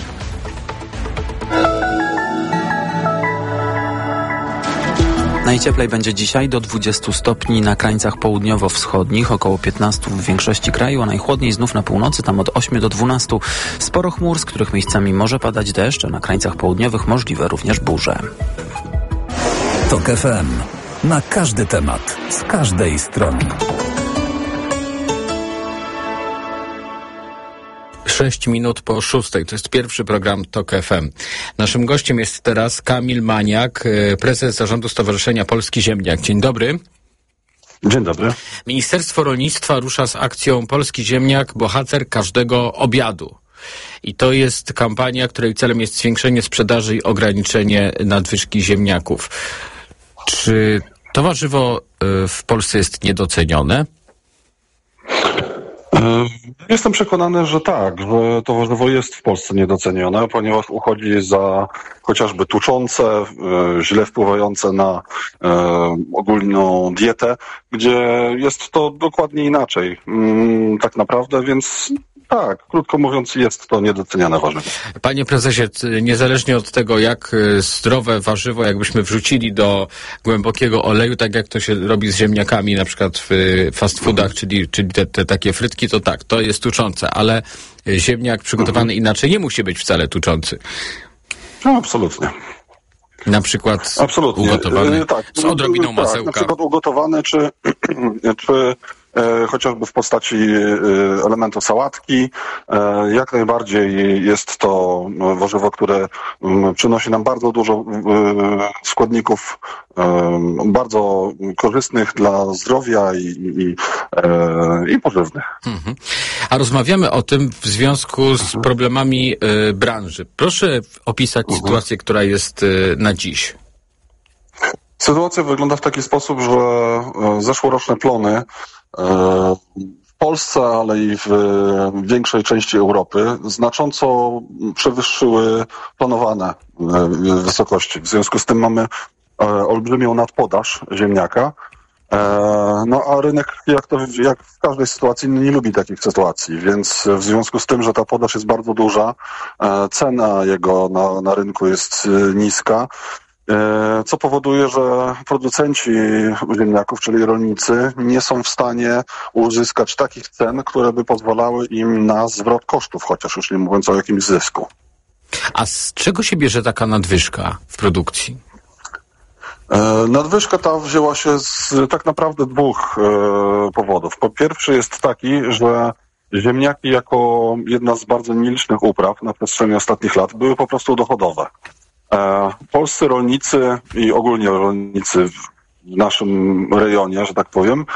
Najcieplej będzie dzisiaj do dwudziestu stopni na krańcach południowo-wschodnich, około piętnastu w większości kraju, a najchłodniej znów na północy, tam od ośmiu do dwunastu. Sporo chmur, z których miejscami może padać deszcz, a na krańcach południowych możliwe również burze. TOK F M. Na każdy temat, z każdej strony. Sześć minut po szóstej. To jest pierwszy program Tok F M. Naszym gościem jest teraz Kamil Maniak, prezes zarządu Stowarzyszenia Polski Ziemniak. Dzień dobry. Dzień dobry. Ministerstwo Rolnictwa rusza z akcją Polski Ziemniak, bohater każdego obiadu. I to jest kampania, której celem jest zwiększenie sprzedaży i ograniczenie nadwyżki ziemniaków. Czy to warzywo w Polsce jest niedocenione? Jestem przekonany, że tak, że to warzywo jest w Polsce niedocenione, ponieważ uchodzi za chociażby tuczące, źle wpływające na ogólną dietę, gdzie jest to dokładnie inaczej tak naprawdę, więc tak, krótko mówiąc, jest to niedoceniane warzywo. Panie prezesie, niezależnie od tego, jak zdrowe warzywo, jakbyśmy wrzucili do głębokiego oleju, tak jak to się robi z ziemniakami, na przykład w fast foodach, czyli, czyli te, te takie frytki, to tak, to jest tuczące, ale ziemniak przygotowany mhm. inaczej nie musi być wcale tuczący. No, absolutnie. Na przykład absolutnie. ugotowany tak, z odrobiną tak, masełka. Na przykład ugotowany, czy, czy E, chociażby w postaci e, elementu sałatki. E, jak najbardziej jest to warzywo, które m, przynosi nam bardzo dużo e, składników e, bardzo korzystnych dla zdrowia i, i, e, i pożywnych. Mhm. A rozmawiamy o tym w związku z problemami e, branży. Proszę opisać mhm. sytuację, która jest e, na dziś. Sytuacja wygląda w taki sposób, że zeszłoroczne plony w Polsce, ale i w większej części Europy znacząco przewyższyły planowane wysokości. W związku z tym mamy olbrzymią nadpodaż ziemniaka. No a rynek, jak, to, jak w każdej sytuacji, nie lubi takich sytuacji, więc w związku z tym, że ta podaż jest bardzo duża, cena jego na, na rynku jest niska, co powoduje, że producenci ziemniaków, czyli rolnicy, nie są w stanie uzyskać takich cen, które by pozwalały im na zwrot kosztów, chociaż już nie mówiąc o jakimś zysku. A z czego się bierze taka nadwyżka w produkcji? Nadwyżka ta wzięła się z tak naprawdę dwóch powodów. Po pierwsze jest taki, że ziemniaki jako jedna z bardzo nielicznych upraw na przestrzeni ostatnich lat były po prostu dochodowe. Polscy rolnicy i ogólnie rolnicy w naszym rejonie, że tak powiem,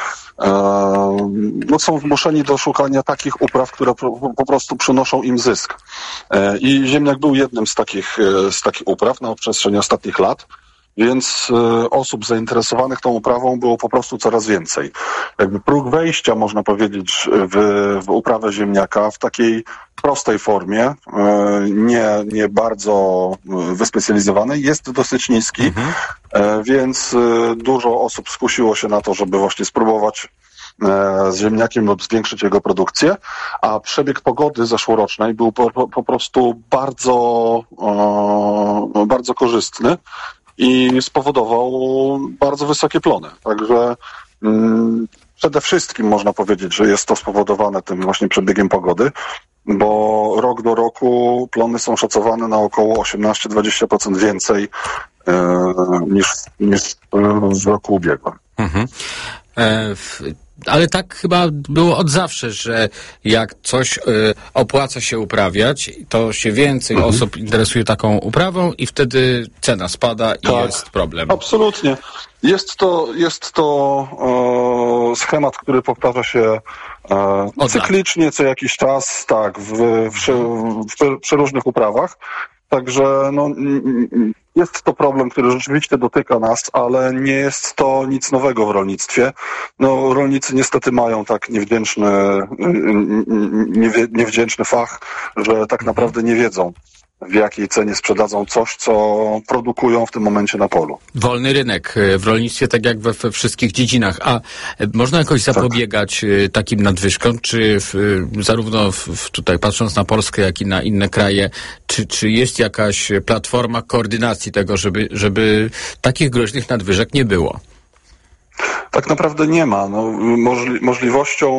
no są zmuszeni do szukania takich upraw, które po prostu przynoszą im zysk. I ziemniak był jednym z takich, z takich upraw na przestrzeni ostatnich lat, więc osób zainteresowanych tą uprawą było po prostu coraz więcej. Jakby próg wejścia, można powiedzieć, w, w uprawę ziemniaka w takiej prostej formie, nie, nie bardzo wyspecjalizowanej, jest dosyć niski, mhm. więc dużo osób skusiło się na to, żeby właśnie spróbować z ziemniakiem lub zwiększyć jego produkcję, a przebieg pogody zeszłorocznej był po, po, po prostu bardzo, bardzo korzystny i spowodował bardzo wysokie plony. Także mm, przede wszystkim można powiedzieć, że jest to spowodowane tym właśnie przebiegiem pogody, bo rok do roku plony są szacowane na około osiemnaście do dwudziestu procent więcej e, niż, niż w roku ubiegłym. Mhm. E, w... Ale tak chyba było od zawsze, że jak coś y, opłaca się uprawiać, to się więcej mhm. osób interesuje taką uprawą i wtedy cena spada i tak, jest problem. Absolutnie. Jest to, jest to e, schemat, który powtarza się e, cyklicznie co jakiś czas, tak, w, w, w, przy różnych uprawach. Także no, jest to problem, który rzeczywiście dotyka nas, ale nie jest to nic nowego w rolnictwie. No, rolnicy niestety mają tak niewdzięczny, niewdzięczny fach, że tak naprawdę nie wiedzą, w jakiej cenie sprzedadzą coś, co produkują w tym momencie na polu. Wolny rynek w rolnictwie, tak jak we, we wszystkich dziedzinach. A można jakoś zapobiegać tak. takim nadwyżkom? Czy w, zarówno w, w tutaj patrząc na Polskę, jak i na inne kraje, czy, czy jest jakaś platforma koordynacji tego, żeby, żeby takich groźnych nadwyżek nie było? Tak naprawdę nie ma. No, możli- możliwością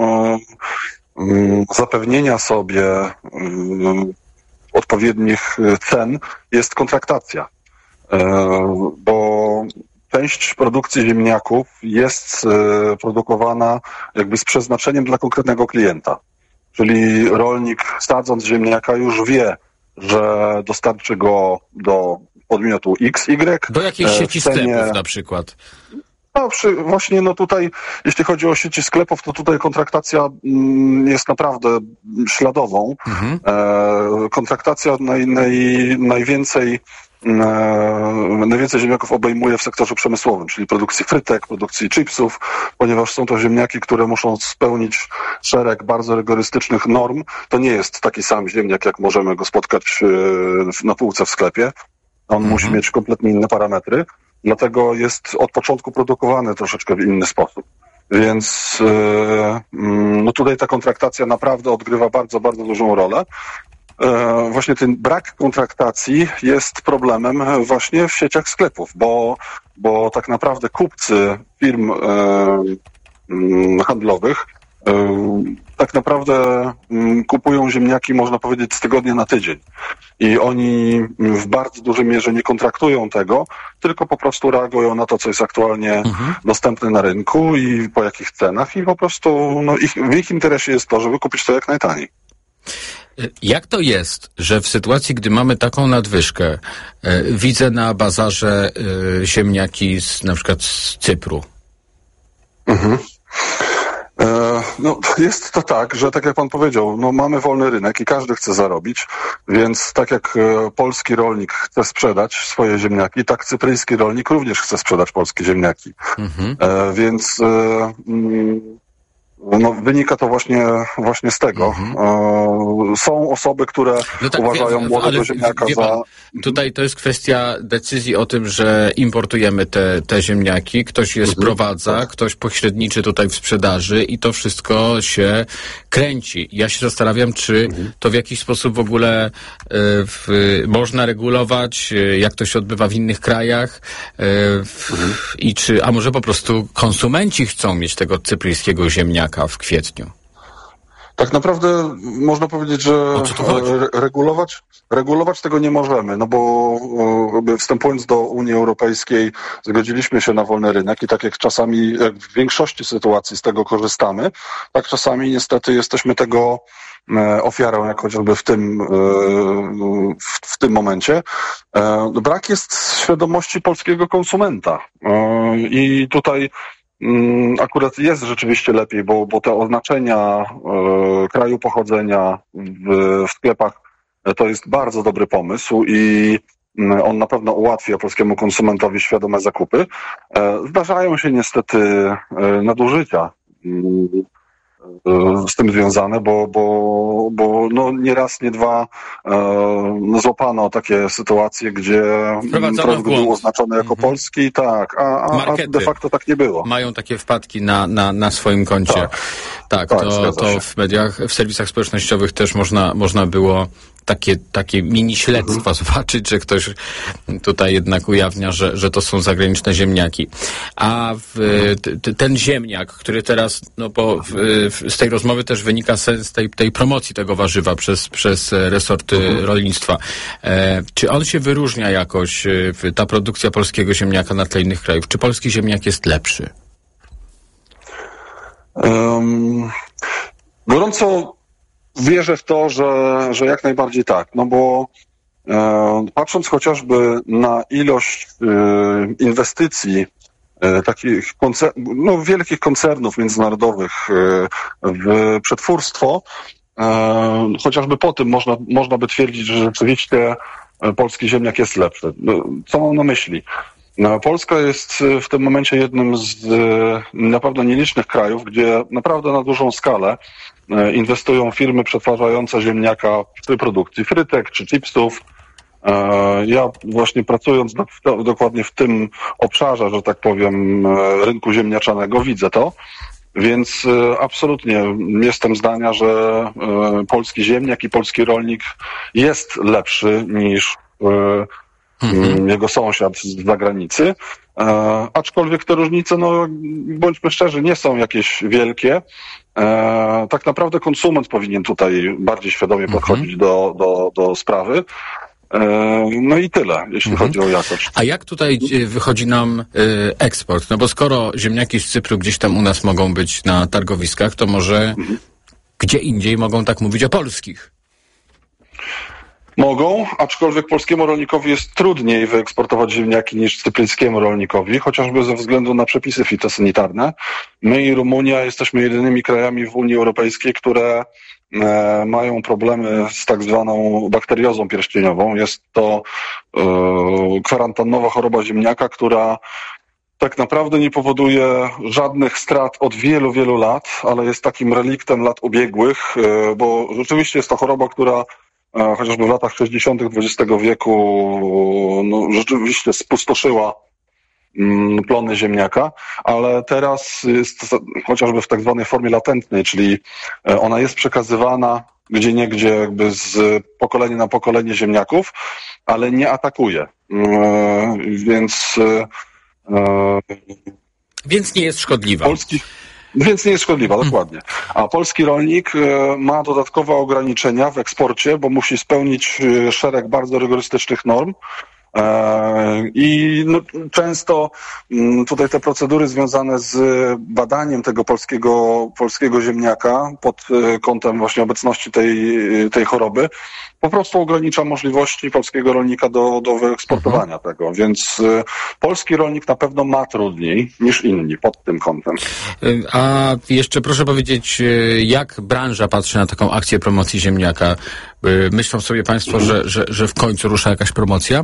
y, y, zapewnienia sobie y, odpowiednich cen jest kontraktacja, bo część produkcji ziemniaków jest produkowana jakby z przeznaczeniem dla konkretnego klienta. Czyli rolnik sadząc ziemniaka już wie, że dostarczy go do podmiotu X Y. Do jakiejś sieci cenie... sklepów na przykład. No przy, właśnie no tutaj, jeśli chodzi o sieci sklepów, to tutaj kontraktacja mm, jest naprawdę śladową. Mhm. E, kontraktacja naj, naj, najwięcej e, najwięcej ziemniaków obejmuje w sektorze przemysłowym, czyli produkcji frytek, produkcji chipsów, ponieważ są to ziemniaki, które muszą spełnić szereg bardzo rygorystycznych norm. To nie jest taki sam ziemniak, jak możemy go spotkać e, na półce w sklepie. On mhm. musi mieć kompletnie inne parametry. Dlatego jest od początku produkowany troszeczkę w inny sposób. Więc yy, no tutaj ta kontraktacja naprawdę odgrywa bardzo, bardzo dużą rolę. Yy, właśnie ten brak kontraktacji jest problemem właśnie w sieciach sklepów, bo, bo tak naprawdę kupcy firm yy, yy, handlowych yy, tak naprawdę yy, kupują ziemniaki, można powiedzieć, z tygodnia na tydzień. I oni w bardzo dużej mierze nie kontraktują tego, tylko po prostu reagują na to, co jest aktualnie mhm. dostępne na rynku i po jakich cenach i po prostu no, ich, w ich interesie jest to, żeby kupić to jak najtaniej. Jak to jest, że w sytuacji, gdy mamy taką nadwyżkę, e, widzę na bazarze e, ziemniaki z, na przykład z Cypru? Mhm. No, jest to tak, że tak jak pan powiedział, no mamy wolny rynek i każdy chce zarobić, więc tak jak polski rolnik chce sprzedać swoje ziemniaki, tak cypryjski rolnik również chce sprzedać polskie ziemniaki. Mhm. E, więc e, no, wynika to właśnie, właśnie z tego. Mhm. E, są osoby, które no tak, uważają wie, młodego ziemniaka wie pan, za... Tutaj to jest kwestia decyzji o tym, że importujemy te, te ziemniaki, ktoś je mhm. sprowadza, ktoś pośredniczy tutaj w sprzedaży i to wszystko się kręci. Ja się zastanawiam, czy mhm. to w jakiś sposób w ogóle e, w, można regulować, e, jak to się odbywa w innych krajach e, w, mhm. i czy, a może po prostu konsumenci chcą mieć tego cypryjskiego ziemniaka w kwietniu? Tak naprawdę można powiedzieć, że regulować, regulować tego nie możemy, no bo wstępując do Unii Europejskiej zgodziliśmy się na wolny rynek i tak jak czasami, jak w większości sytuacji z tego korzystamy, tak czasami niestety jesteśmy tego ofiarą, jak chociażby w tym, w, w tym momencie. Brak jest świadomości polskiego konsumenta i tutaj akurat jest rzeczywiście lepiej, bo, bo te oznaczenia e, kraju pochodzenia w, w sklepach e, to jest bardzo dobry pomysł i m, on na pewno ułatwia polskiemu konsumentowi świadome zakupy. E, zdarzają się niestety e, nadużycia m, z tym związane, bo, bo, bo no nie raz, nie dwa e, złapano takie sytuacje, gdzie produkt był oznaczony jako mhm. polski, tak, a, a, a de facto tak nie było. Mają takie wpadki na, na, na swoim koncie. Tak, tak, tak to, to w mediach, w serwisach społecznościowych też można, można było takie, takie mini śledztwa mhm. zobaczyć, że ktoś tutaj jednak ujawnia, że, że to są zagraniczne ziemniaki. A w, t, ten ziemniak, który teraz, no bo w, w, z tej rozmowy też wynika sens tej, tej promocji tego warzywa przez, przez resorty mhm. rolnictwa. E, czy on się wyróżnia jakoś, ta produkcja polskiego ziemniaka na tle innych krajów? Czy polski ziemniak jest lepszy? Um, gorąco wierzę w to, że, że jak najbardziej tak, no bo e, patrząc chociażby na ilość e, inwestycji e, takich koncer- no, wielkich koncernów międzynarodowych e, w przetwórstwo, e, chociażby po tym można, można by twierdzić, że rzeczywiście polski ziemniak jest lepszy. Co mam na myśli? No, Polska jest w tym momencie jednym z naprawdę nielicznych krajów, gdzie naprawdę na dużą skalę inwestują firmy przetwarzające ziemniaka przy produkcji frytek czy chipsów. Ja właśnie pracując dokładnie w tym obszarze, że tak powiem, rynku ziemniaczanego widzę to, więc absolutnie jestem zdania, że polski ziemniak i polski rolnik jest lepszy niż Mhm. jego sąsiad z zagranicy, e, aczkolwiek te różnice, no bądźmy szczerzy, nie są jakieś wielkie. E, tak naprawdę konsument powinien tutaj bardziej świadomie mhm. podchodzić do, do, do sprawy. E, no i tyle, jeśli mhm. chodzi o jakość. A jak tutaj wychodzi nam y, eksport? No bo skoro ziemniaki z Cypru gdzieś tam u nas mogą być na targowiskach, to może... Mhm. gdzie indziej mogą tak mówić o polskich. Mogą, aczkolwiek polskiemu rolnikowi jest trudniej wyeksportować ziemniaki niż cypryjskiemu rolnikowi, chociażby ze względu na przepisy fitosanitarne. My i Rumunia jesteśmy jedynymi krajami w Unii Europejskiej, które e, mają problemy z tak zwaną bakteriozą pierścieniową. Jest to e, kwarantannowa choroba ziemniaka, która tak naprawdę nie powoduje żadnych strat od wielu, wielu lat, ale jest takim reliktem lat ubiegłych, e, bo rzeczywiście jest to choroba, która chociażby w latach sześćdziesiątych dwudziestego wieku no, rzeczywiście spustoszyła mm, plony ziemniaka, ale teraz jest chociażby w tak zwanej formie latentnej, czyli ona jest przekazywana gdzieniegdzie jakby z pokolenia na pokolenie ziemniaków, ale nie atakuje. E, więc e, Więc nie jest szkodliwa. Polski... Więc nie jest szkodliwa, dokładnie. A polski rolnik ma dodatkowe ograniczenia w eksporcie, bo musi spełnić szereg bardzo rygorystycznych norm. I no, często tutaj te procedury związane z badaniem tego polskiego, polskiego ziemniaka pod kątem właśnie obecności tej, tej choroby po prostu ogranicza możliwości polskiego rolnika do, do wyeksportowania mhm. tego. Więc polski rolnik na pewno ma trudniej niż inni pod tym kątem. A jeszcze proszę powiedzieć, jak branża patrzy na taką akcję promocji ziemniaka? Myślą sobie Państwo, mhm. że, że, że w końcu rusza jakaś promocja?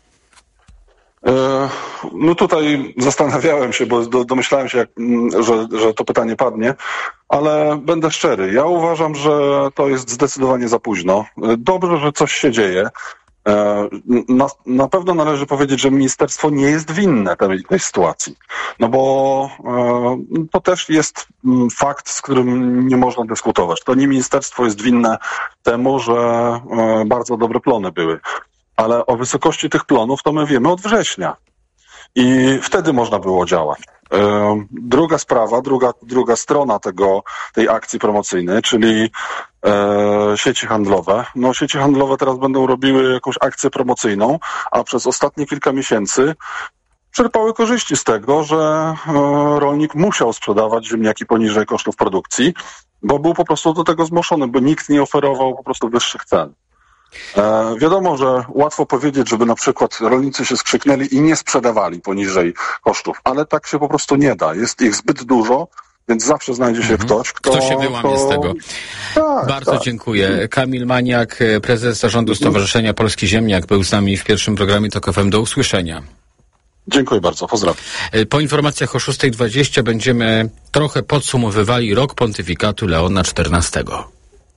No tutaj zastanawiałem się, bo domyślałem się, jak, że, że to pytanie padnie, ale będę szczery. Ja uważam, że to jest zdecydowanie za późno. Dobrze, że coś się dzieje. Na, na pewno należy powiedzieć, że ministerstwo nie jest winne tej, tej sytuacji. No bo e, to też jest fakt, z którym nie można dyskutować. To nie ministerstwo jest winne temu, że e, bardzo dobre plony były. Ale o wysokości tych plonów to my wiemy od września. I wtedy można było działać. E, druga sprawa, druga, druga strona tego, tej akcji promocyjnej, czyli e, sieci handlowe. No sieci handlowe teraz będą robiły jakąś akcję promocyjną, a przez ostatnie kilka miesięcy czerpały korzyści z tego, że e, rolnik musiał sprzedawać ziemniaki poniżej kosztów produkcji, bo był po prostu do tego zmuszony, bo nikt nie oferował po prostu wyższych cen. E, wiadomo, że łatwo powiedzieć, żeby na przykład rolnicy się skrzyknęli i nie sprzedawali poniżej kosztów, ale tak się po prostu nie da. Jest ich zbyt dużo, więc zawsze znajdzie się mhm. ktoś, kto... Kto się wyłamie kto... z tego. Tak, Bardzo tak. dziękuję. Kamil Maniak, prezes zarządu Stowarzyszenia Polski Ziemniak, był z nami w pierwszym programie Tok F M. Do usłyszenia. Dziękuję bardzo, pozdrawiam. Po informacjach o szósta dwadzieścia będziemy trochę podsumowywali rok pontyfikatu Leona czternastego.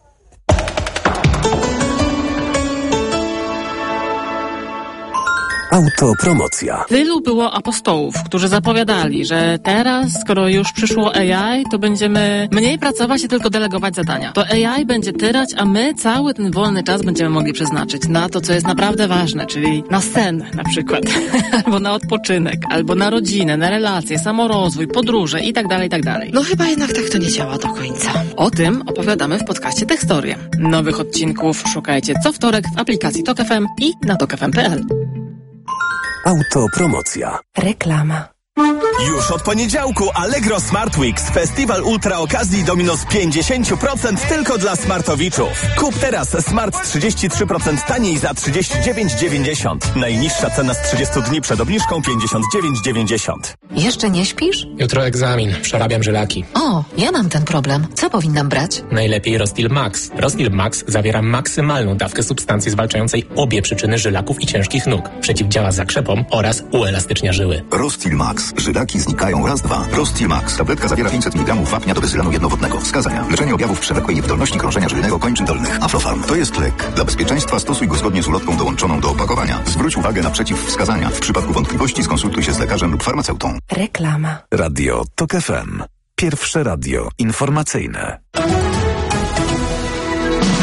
Autopromocja. Tylu było apostołów, którzy zapowiadali, że teraz, skoro już przyszło A I, to będziemy mniej pracować i tylko delegować zadania. To A I będzie tyrać, a my cały ten wolny czas będziemy mogli przeznaczyć na to, co jest naprawdę ważne, czyli na sen na przykład, albo na odpoczynek, albo na rodzinę, na relacje, samorozwój, podróże i tak dalej, i tak dalej. No chyba jednak tak to nie działa do końca. O tym opowiadamy w podcaście Tekstorie. Nowych odcinków szukajcie co wtorek w aplikacji Tok F M i na tok f m kropka p l. Autopromocja. Reklama. Już od poniedziałku Allegro Smart Weeks. Festiwal ultra okazji do minus pięćdziesiąt procent tylko dla smartowiczów. Kup teraz smart trzydzieści trzy procent taniej za trzydzieści dziewięć dziewięćdziesiąt. Najniższa cena z trzydziestu dni przed obniżką pięćdziesiąt dziewięć dziewięćdziesiąt. Jeszcze nie śpisz? Jutro egzamin. Przerabiam żylaki. O, ja mam ten problem. Co powinnam brać? Najlepiej Rostil Max. Rostil Max zawiera maksymalną dawkę substancji zwalczającej obie przyczyny żylaków i ciężkich nóg. Przeciwdziała zakrzepom oraz uelastycznia żyły. Rostil Max. Żylaki znikają raz, dwa. Rostil Max. Tabletka zawiera pięćset miligramów wapnia do bezylanu jednowodnego. Wskazania. Leczenie objawów przewlekłej niewydolności krążenia żylnego kończyn dolnych. Aflofarm. To jest lek. Dla bezpieczeństwa stosuj go zgodnie z ulotką dołączoną do opakowania. Zwróć uwagę na przeciwwskazania. W przypadku wątpliwości skonsultuj się z lekarzem lub farmaceutą. Reklama. Radio Tok F M. Pierwsze radio informacyjne.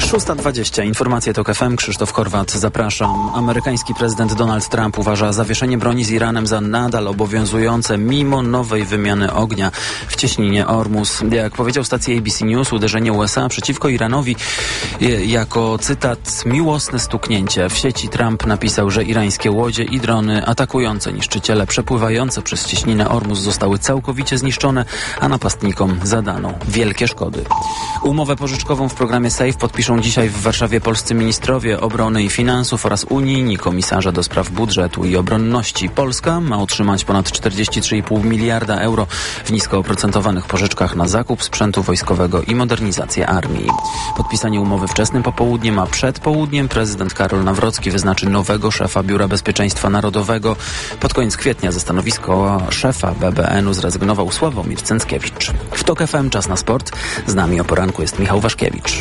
szósta dwadzieścia. Informacje TOK F M. Krzysztof Horwat, zapraszam. Amerykański prezydent Donald Trump uważa zawieszenie broni z Iranem za nadal obowiązujące mimo nowej wymiany ognia w cieśninie Ormus. Jak powiedział stacji A B C News, uderzenie U S A przeciwko Iranowi jako, cytat, miłosne stuknięcie. W sieci Trump napisał, że irańskie łodzie i drony atakujące niszczyciele przepływające przez cieśninę Ormus zostały całkowicie zniszczone, a napastnikom zadano wielkie szkody. Umowę pożyczkową w programie SAFE podpiszą dzisiaj w Warszawie polscy ministrowie obrony i finansów oraz unijni komisarze do spraw budżetu i obronności. Polska ma otrzymać ponad czterdzieści trzy i pół miliarda euro w nisko oprocentowanych pożyczkach na zakup sprzętu wojskowego i modernizację armii. Podpisanie umowy wczesnym popołudniem, a przed południem prezydent Karol Nawrocki wyznaczy nowego szefa Biura Bezpieczeństwa Narodowego. Pod koniec kwietnia ze stanowiska szefa B B N u zrezygnował Sławomir Cęckiewicz. W TOK F M czas na sport. Z nami o poranku jest Michał Waszkiewicz.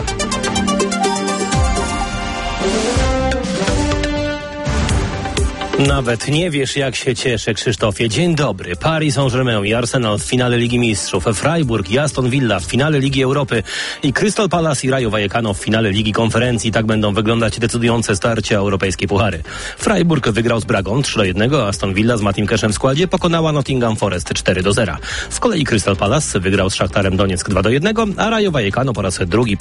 Nawet nie wiesz, jak się cieszę, Krzysztofie. Dzień dobry. Paris Saint-Germain i Arsenal w finale Ligi Mistrzów, Freiburg i Aston Villa w finale Ligi Europy i Crystal Palace i Rayo Vallecano w finale Ligi Konferencji. Tak będą wyglądać decydujące starcia europejskiej puchary. Freiburg wygrał z Bragą trzy do jednego, a Aston Villa z Matim Cashem w składzie pokonała Nottingham Forest cztery do zera. Z kolei Crystal Palace wygrał z Szachtarem Donieck dwa do jednego, a Rayo Vallecano po raz drugi